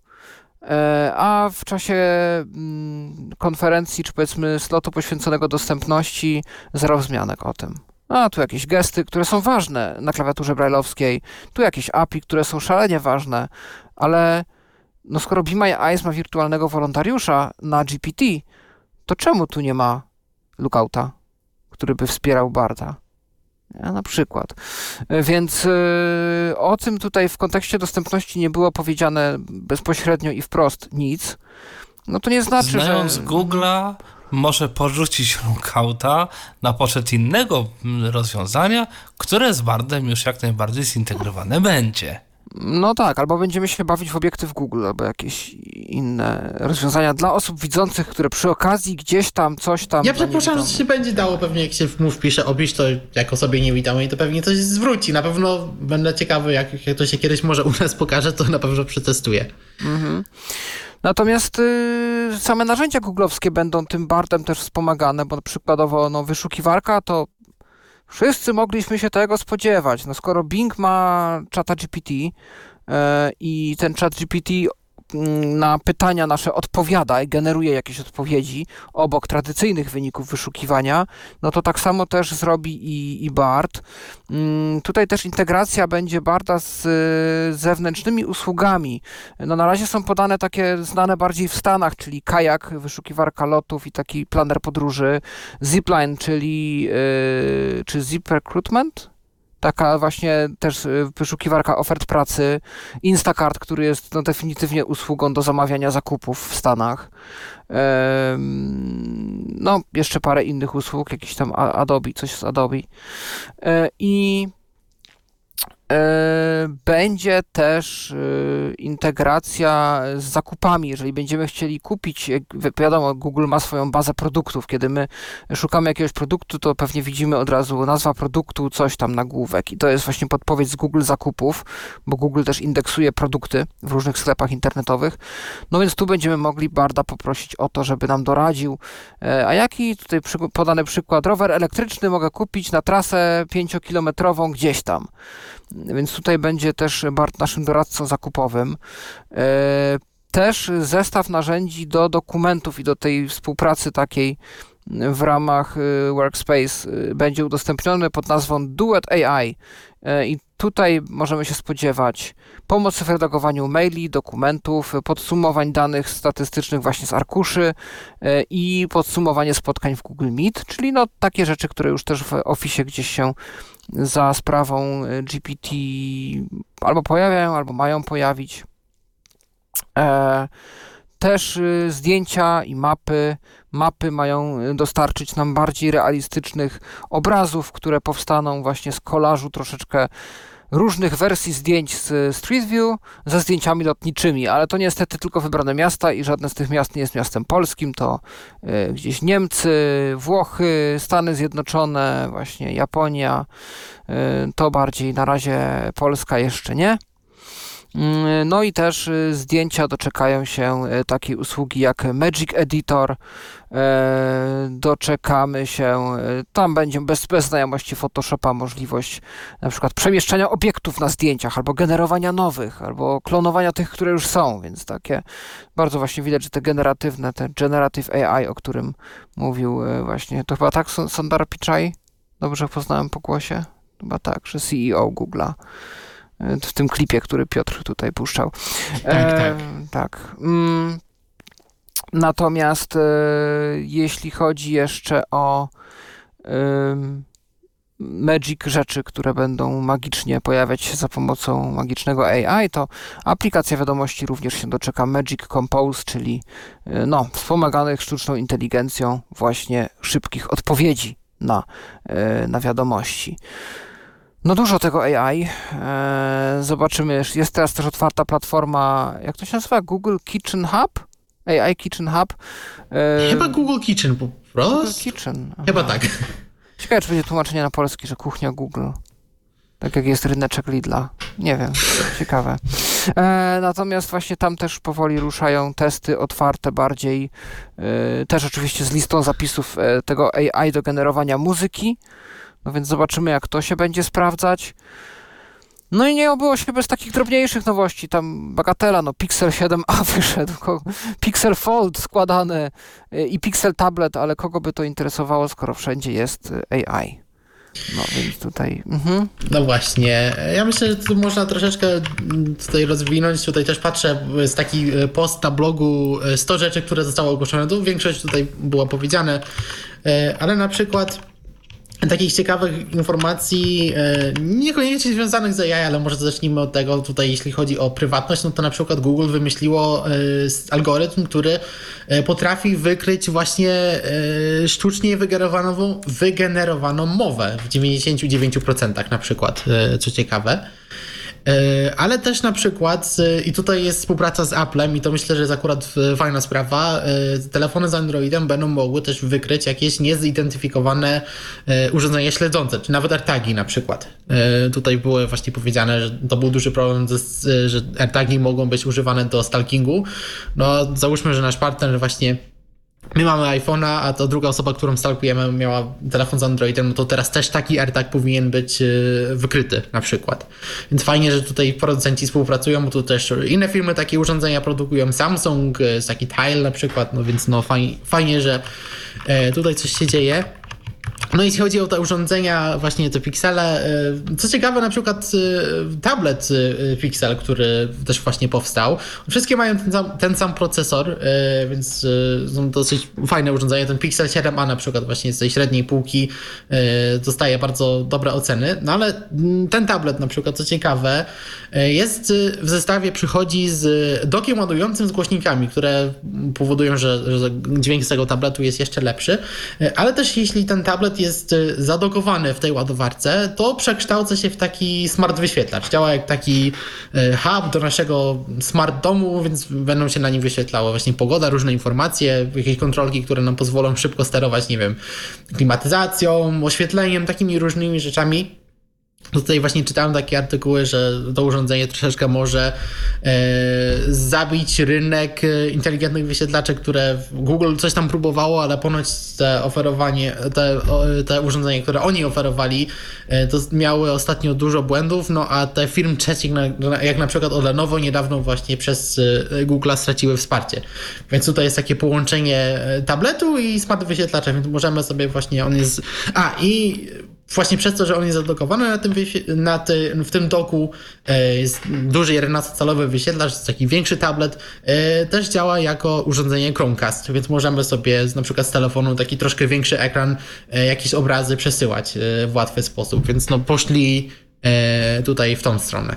A w czasie konferencji, czy powiedzmy slotu poświęconego dostępności, zero wzmianek o tym. A tu jakieś gesty, które są ważne na klawiaturze brailleowskiej, tu jakieś API, które są szalenie ważne, ale no skoro Be My Eyes ma wirtualnego wolontariusza na GPT, to czemu tu nie ma lookouta, który by wspierał BART-a? Na przykład. Więc o tym tutaj w kontekście dostępności nie było powiedziane bezpośrednio i wprost nic. No to nie znaczy, Znając Google'a, może porzucić lookouta na poczet innego rozwiązania, które z BART-em już jak najbardziej zintegrowane będzie. No tak, albo będziemy się bawić w obiektyw Google, albo jakieś inne rozwiązania dla osób widzących, które przy okazji gdzieś tam, coś tam... Ja przypuszczam, że się będzie dało pewnie, jak się wpisze opisz, to jako osobie niewidomej, to pewnie coś zwróci. Na pewno będę ciekawy, jak to się kiedyś może u nas pokaże, to na pewno przetestuję. Mhm. Natomiast same narzędzia googlowskie będą tym BART-em też wspomagane, bo przykładowo wyszukiwarka to wszyscy mogliśmy się tego spodziewać. No skoro Bing ma ChatGPT i ten ChatGPT na pytania nasze odpowiada i generuje jakieś odpowiedzi obok tradycyjnych wyników wyszukiwania, no to tak samo też zrobi i BART. Tutaj też integracja będzie BART-a z zewnętrznymi usługami. No na razie są podane takie znane bardziej w Stanach, czyli Kajak, wyszukiwarka lotów i taki planer podróży, Zipline, czy Zip Recruitment? Taka właśnie też wyszukiwarka ofert pracy, Instacart, który jest definitywnie usługą do zamawiania zakupów w Stanach. No, jeszcze parę innych usług, jakiś tam Adobe, coś z Adobe. I będzie też integracja z zakupami. Jeżeli będziemy chcieli kupić, wiadomo, Google ma swoją bazę produktów. Kiedy my szukamy jakiegoś produktu, to pewnie widzimy od razu nazwa produktu, coś tam, nagłówek. I to jest właśnie podpowiedź z Google Zakupów, bo Google też indeksuje produkty w różnych sklepach internetowych. No więc tu będziemy mogli BART-a poprosić o to, żeby nam doradził. A jaki tutaj podany przykład? Rower elektryczny mogę kupić na trasę 5-kilometrową gdzieś tam. więc tutaj będzie też Bart naszym doradcą zakupowym. Też zestaw narzędzi do dokumentów i do tej współpracy takiej w ramach Workspace będzie udostępniony pod nazwą Duet AI i tutaj możemy się spodziewać pomocy w redagowaniu maili, dokumentów, podsumowań danych statystycznych właśnie z arkuszy i podsumowanie spotkań w Google Meet, czyli no takie rzeczy, które już też w Office gdzieś się za sprawą GPT albo pojawiają, albo mają pojawić. Też zdjęcia i mapy. Mapy mają dostarczyć nam bardziej realistycznych obrazów, które powstaną właśnie z kolażu troszeczkę różnych wersji zdjęć z Street View ze zdjęciami lotniczymi, ale to niestety tylko wybrane miasta i żadne z tych miast nie jest miastem polskim, to gdzieś Niemcy, Włochy, Stany Zjednoczone, właśnie Japonia, to bardziej na razie Polska jeszcze nie. No i też zdjęcia doczekają się takiej usługi jak Magic Editor, doczekamy się, tam będzie bez znajomości Photoshopa możliwość na przykład przemieszczania obiektów na zdjęciach, albo generowania nowych, albo klonowania tych, które już są, więc takie bardzo właśnie widać, że te generatywne, te Generative AI, o którym mówił właśnie, to chyba tak Sundar Pichai, dobrze poznałem po głosie? Chyba tak, że CEO Google'a. W tym klipie, który Piotr tutaj puszczał. Tak. Natomiast jeśli chodzi jeszcze o magic rzeczy, które będą magicznie pojawiać się za pomocą magicznego AI, to aplikacja wiadomości również się doczeka Magic Compose, czyli wspomaganych sztuczną inteligencją właśnie szybkich odpowiedzi na wiadomości. No dużo tego AI. Zobaczymy. Jest teraz też otwarta platforma, jak to się nazywa? Google Kitchen Hub? AI Kitchen Hub. Chyba Google Kitchen po prostu. Google Kitchen. Aha. Chyba tak. Ciekawe, czy będzie tłumaczenie na polski, że kuchnia Google. Tak jak jest ryneczek Lidla. Nie wiem. Ciekawe. Natomiast właśnie tam też powoli ruszają testy otwarte bardziej. Też oczywiście z listą zapisów tego AI do generowania muzyki. No więc zobaczymy, jak to się będzie sprawdzać. No i nie obyło się bez takich drobniejszych nowości. Tam bagatela, Pixel 7a wyszedł, Pixel Fold składane i Pixel Tablet, ale kogo by to interesowało, skoro wszędzie jest AI. No więc tutaj... No właśnie, ja myślę, że tu można troszeczkę tutaj rozwinąć. Tutaj też patrzę, jest taki post na blogu 100 rzeczy, które zostały ogłoszone. Tu większość tutaj była powiedziane, ale na przykład takich ciekawych informacji, niekoniecznie związanych z AI, ale może zacznijmy od tego tutaj, jeśli chodzi o prywatność, no to na przykład Google wymyśliło algorytm, który potrafi wykryć właśnie sztucznie wygenerowaną mowę w 99% na przykład, co ciekawe. Ale też na przykład, i tutaj jest współpraca z Applem i to myślę, że jest akurat fajna sprawa, telefony z Androidem będą mogły też wykryć jakieś niezidentyfikowane urządzenia śledzące, czy nawet AirTagi na przykład. Tutaj było właśnie powiedziane, że to był duży problem, że AirTagi mogą być używane do stalkingu. No załóżmy, że nasz partner właśnie my mamy iPhone'a, a to druga osoba, którą stalkujemy, miała telefon z Androidem, no to teraz też taki AirTag powinien być wykryty na przykład. Więc fajnie, że tutaj producenci współpracują, bo tu też inne firmy takie urządzenia produkują. Samsung, taki Tile na przykład, no więc fajnie, że tutaj coś się dzieje. No jeśli chodzi o te urządzenia, właśnie te Pixele, co ciekawe, na przykład tablet Pixel, który też właśnie powstał, wszystkie mają ten sam procesor, więc są dosyć fajne urządzenia. Ten Pixel 7a na przykład właśnie z tej średniej półki dostaje bardzo dobre oceny, no ale ten tablet na przykład, co ciekawe, jest w zestawie, przychodzi z dokiem ładującym z głośnikami, które powodują, że dźwięk z tego tabletu jest jeszcze lepszy, ale też jeśli ten tablet jest zadokowany w tej ładowarce, to przekształca się w taki smart wyświetlacz. Działa jak taki hub do naszego smart domu, więc będą się na nim wyświetlały właśnie pogoda, różne informacje, jakieś kontrolki, które nam pozwolą szybko sterować, nie wiem, klimatyzacją, oświetleniem, takimi różnymi rzeczami. Tutaj właśnie czytałem takie artykuły, że to urządzenie troszeczkę może zabić rynek inteligentnych wyświetlaczy, które Google coś tam próbowało, ale ponoć te urządzenia, które oni oferowali, to miały ostatnio dużo błędów, no a te firmy trzecich, jak na przykład od Lenovo, niedawno właśnie przez Google'a straciły wsparcie. Więc tutaj jest takie połączenie tabletu i smart wyświetlacza, więc możemy sobie właśnie, on jest... i właśnie przez to, że on jest zadokowany w tym doku, jest duży 11-calowy wyświetlacz, jest taki większy tablet, też działa jako urządzenie Chromecast, więc możemy sobie na przykład z telefonu taki troszkę większy ekran, jakieś obrazy przesyłać w łatwy sposób, więc no poszli tutaj w tą stronę.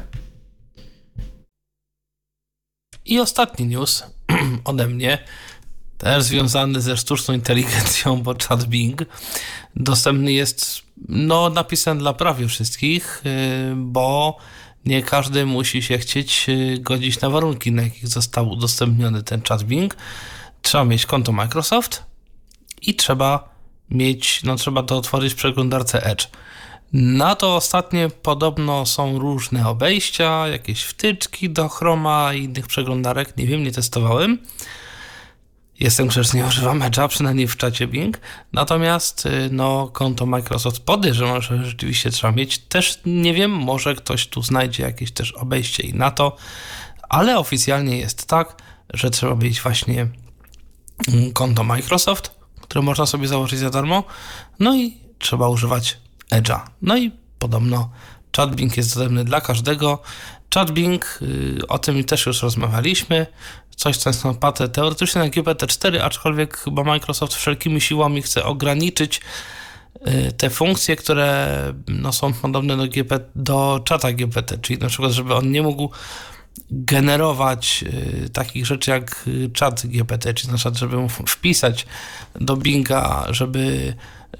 I ostatni news ode mnie, też związany ze sztuczną inteligencją, bo chat Bing dostępny jest, napisany dla prawie wszystkich, bo nie każdy musi się chcieć godzić na warunki, na jakich został udostępniony ten chat Bing. Trzeba mieć konto Microsoft i trzeba to otworzyć w przeglądarce Edge. Na to ostatnie podobno są różne obejścia, jakieś wtyczki do Chroma i innych przeglądarek, nie wiem, nie testowałem. Jestem grzecznie, używam Edge'a, przynajmniej w czacie Bing. Natomiast konto Microsoft podejrzewam, że rzeczywiście trzeba mieć. Też nie wiem, może ktoś tu znajdzie jakieś też obejście i na to, ale oficjalnie jest tak, że trzeba mieć właśnie konto Microsoft, które można sobie założyć za darmo, i trzeba używać Edge'a. I podobno chat Bing jest dostępny dla każdego. Chat Bing, o tym też już rozmawialiśmy, coś co jest oparte teoretycznie na GPT-4, aczkolwiek chyba Microsoft wszelkimi siłami chce ograniczyć te funkcje, które są podobne do czata GPT, czyli na przykład, żeby on nie mógł generować takich rzeczy jak czat GPT, czyli na przykład, żeby mu wpisać do Binga, żeby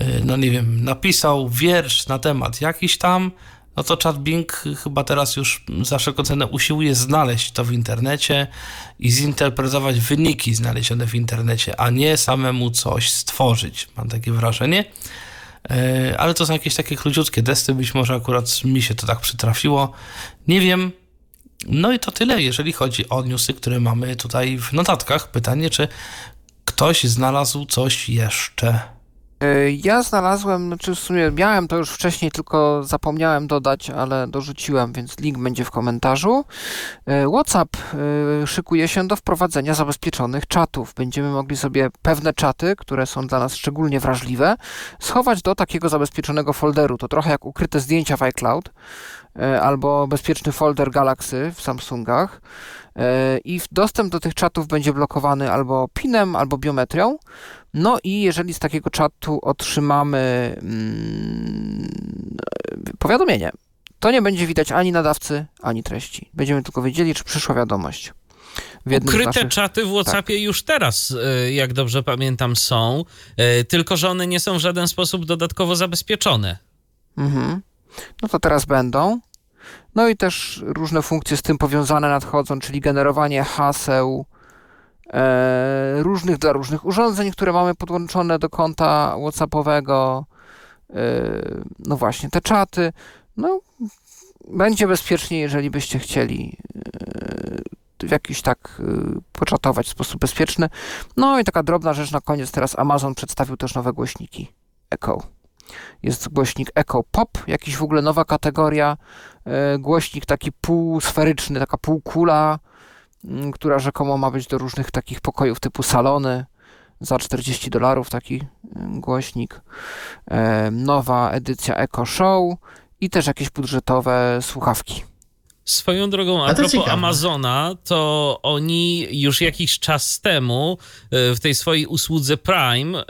napisał wiersz na temat jakiś tam, to chat Bing chyba teraz już za wszelką cenę usiłuje znaleźć to w internecie i zinterpretować wyniki znalezione w internecie, a nie samemu coś stworzyć. Mam takie wrażenie. Ale to są jakieś takie króciutkie testy, być może akurat mi się to tak przytrafiło. Nie wiem. I to tyle, jeżeli chodzi o newsy, które mamy tutaj w notatkach. Pytanie, czy ktoś znalazł coś jeszcze? Ja znalazłem, w sumie miałem to już wcześniej, tylko zapomniałem dodać, ale dorzuciłem, więc link będzie w komentarzu. WhatsApp szykuje się do wprowadzenia zabezpieczonych czatów. Będziemy mogli sobie pewne czaty, które są dla nas szczególnie wrażliwe, schować do takiego zabezpieczonego folderu. To trochę jak ukryte zdjęcia w iCloud albo bezpieczny folder Galaxy w Samsungach. I dostęp do tych czatów będzie blokowany albo PIN-em, albo biometrią. I jeżeli z takiego czatu otrzymamy powiadomienie, to nie będzie widać ani nadawcy, ani treści. Będziemy tylko wiedzieli, czy przyszła wiadomość. Ukryte czaty w WhatsAppie już teraz, jak dobrze pamiętam, są, tylko że one nie są w żaden sposób dodatkowo zabezpieczone. To teraz będą. I też różne funkcje z tym powiązane nadchodzą, czyli generowanie haseł różnych dla różnych urządzeń, które mamy podłączone do konta WhatsAppowego. Właśnie te czaty. Będzie bezpieczniej, jeżeli byście chcieli w jakiś poczatować w sposób bezpieczny. I taka drobna rzecz na koniec. Teraz Amazon przedstawił też nowe głośniki Echo. Jest głośnik Echo Pop, jakiś w ogóle nowa kategoria. Głośnik taki półsferyczny, taka półkula, która rzekomo ma być do różnych takich pokojów typu salony. Za $40 taki głośnik. Nowa edycja Echo Show i też jakieś budżetowe słuchawki. Swoją drogą, a propos Amazona, to oni już jakiś czas temu w tej swojej usłudze Prime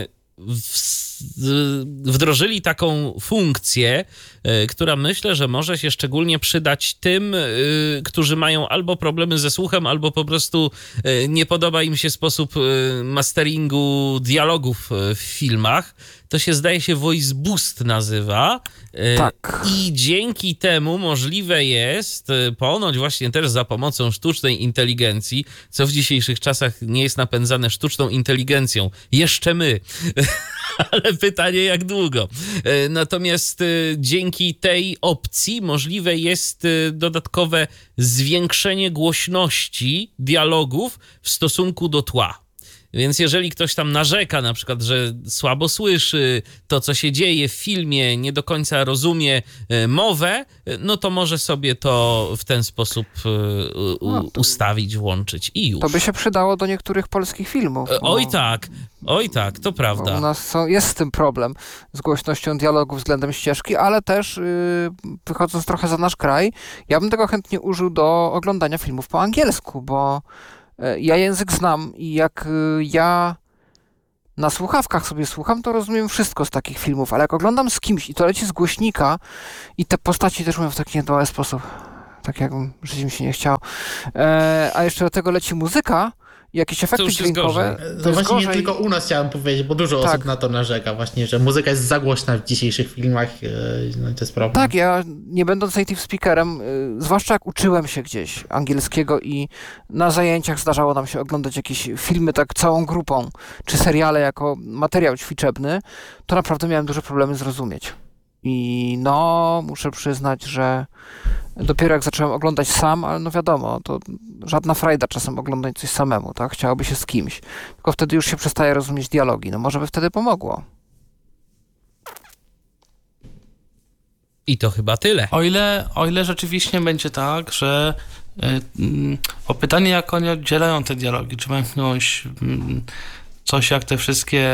wdrożyli taką funkcję, która myślę, że może się szczególnie przydać tym, którzy mają albo problemy ze słuchem, albo po prostu nie podoba im się sposób masteringu dialogów w filmach. To się zdaje się Voice Boost nazywa. Tak. I dzięki temu możliwe jest, ponoć właśnie też za pomocą sztucznej inteligencji, co w dzisiejszych czasach nie jest napędzane sztuczną inteligencją. Jeszcze my. Ale pytanie, jak długo. Natomiast dzięki tej opcji możliwe jest dodatkowe zwiększenie głośności dialogów w stosunku do tła. Więc jeżeli ktoś tam narzeka na przykład, że słabo słyszy to, co się dzieje w filmie, nie do końca rozumie mowę, no to może sobie to w ten sposób ustawić, włączyć i już. To by się przydało do niektórych polskich filmów. Oj tak, to prawda. U nas jest z tym problem, z głośnością dialogu względem ścieżki, ale też wychodząc trochę za nasz kraj, ja bym tego chętnie użył do oglądania filmów po angielsku, bo ja język znam i jak ja na słuchawkach sobie słucham, to rozumiem wszystko z takich filmów, ale jak oglądam z kimś i to leci z głośnika i te postaci też mówią w taki niedoły sposób, tak jakbym żyć mi się nie chciało, a jeszcze do tego leci muzyka i jakieś efekty dźwiękowe. To właśnie nie tylko u nas chciałem powiedzieć, bo dużo osób na to narzeka właśnie, że muzyka jest za głośna w dzisiejszych filmach, no to jest problem. Tak, ja nie będąc native speakerem, zwłaszcza jak uczyłem się gdzieś angielskiego i na zajęciach zdarzało nam się oglądać jakieś filmy tak całą grupą, czy seriale jako materiał ćwiczebny, to naprawdę miałem duże problemy zrozumieć. I no, muszę przyznać, że dopiero jak zacząłem oglądać sam, ale no wiadomo, to żadna frajda czasem oglądać coś samemu, tak? Chciałoby się z kimś. Tylko wtedy już się przestaje rozumieć dialogi. No może by wtedy pomogło. I to chyba tyle. O ile rzeczywiście będzie tak, że o pytanie, jak oni oddzielają te dialogi, czy mają coś jak te wszystkie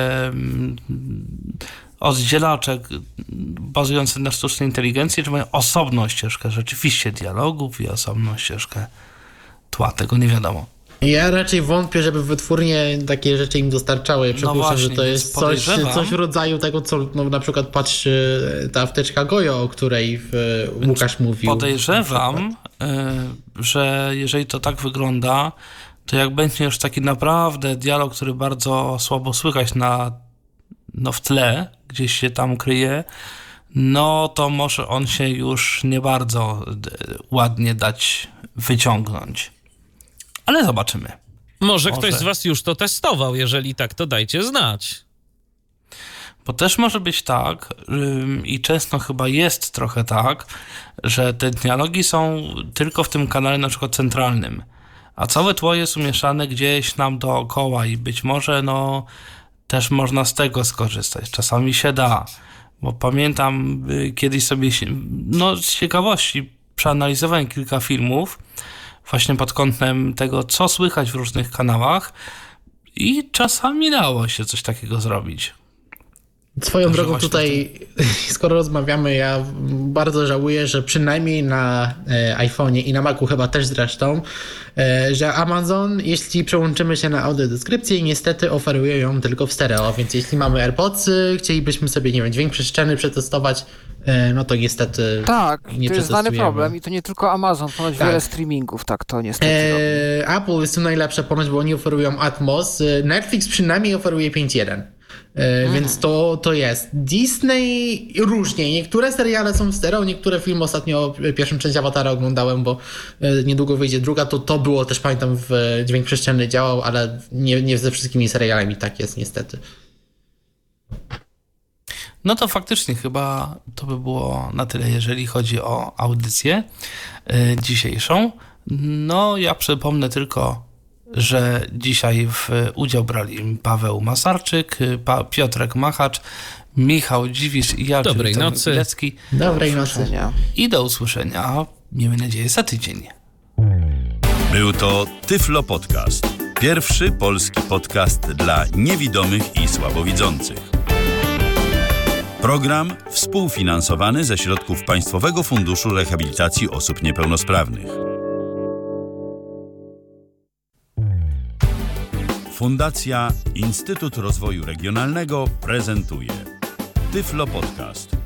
oddzielacze bazujące na sztucznej inteligencji, czy mają osobną ścieżkę rzeczywiście dialogów i osobną ścieżkę tła, tego nie wiadomo. Ja raczej wątpię, żeby wytwórnie takie rzeczy im dostarczały. Przypuszczam, że to jest coś w rodzaju tego, co na przykład patrz ta apteczka Gojo, o której Łukasz mówił. Podejrzewam, że jeżeli to tak wygląda, to jak będzie już taki naprawdę dialog, który bardzo słabo słychać w tle, gdzieś się tam kryje, no to może on się już nie bardzo ładnie dać wyciągnąć. Ale zobaczymy. Może ktoś z was już to testował. Jeżeli tak, to dajcie znać. Bo też może być tak, i często chyba jest trochę tak, że te dialogi są tylko w tym kanale na przykład centralnym, a całe tło jest umieszane gdzieś nam dookoła i być może też można z tego skorzystać. Czasami się da, bo pamiętam kiedyś sobie z ciekawości przeanalizowałem kilka filmów właśnie pod kątem tego, co słychać w różnych kanałach i czasami dało się coś takiego zrobić. Swoją drogą tutaj, skoro rozmawiamy, ja bardzo żałuję, że przynajmniej na iPhone'ie i na Macu chyba też zresztą, że Amazon, jeśli przełączymy się na audiodeskrypcję, niestety oferuje ją tylko w stereo, więc jeśli mamy AirPodsy, chcielibyśmy sobie, nie wiem, dźwięk przestrzenny przetestować, no to niestety nie przetestujemy. To jest znany problem i to nie tylko Amazon, ponoć wiele streamingów tak to niestety robi. Apple jest tu najlepsze ponoć, bo oni oferują Atmos, Netflix przynajmniej oferuje 5.1. Więc to jest. Disney różnie. Niektóre seriale są w stereo, niektóre filmy, ostatnio pierwszą część Awatara oglądałem, bo niedługo wyjdzie druga, to było też, pamiętam, w dźwięk przestrzenny działał, ale nie ze wszystkimi serialami tak jest niestety. No to faktycznie chyba to by było na tyle, jeżeli chodzi o audycję dzisiejszą. No ja przypomnę tylko, że dzisiaj w udział brali Paweł Masarczyk, Piotrek Machacz, Michał Dziwisz i ja, Dobrej nocy. Pilecki. Dobrej nocy. I do usłyszenia, miejmy nadzieję, za tydzień. Był to Tyflo Podcast. Pierwszy polski podcast dla niewidomych i słabowidzących. Program współfinansowany ze środków Państwowego Funduszu Rehabilitacji Osób Niepełnosprawnych. Fundacja Instytut Rozwoju Regionalnego prezentuje Tyflo Podcast.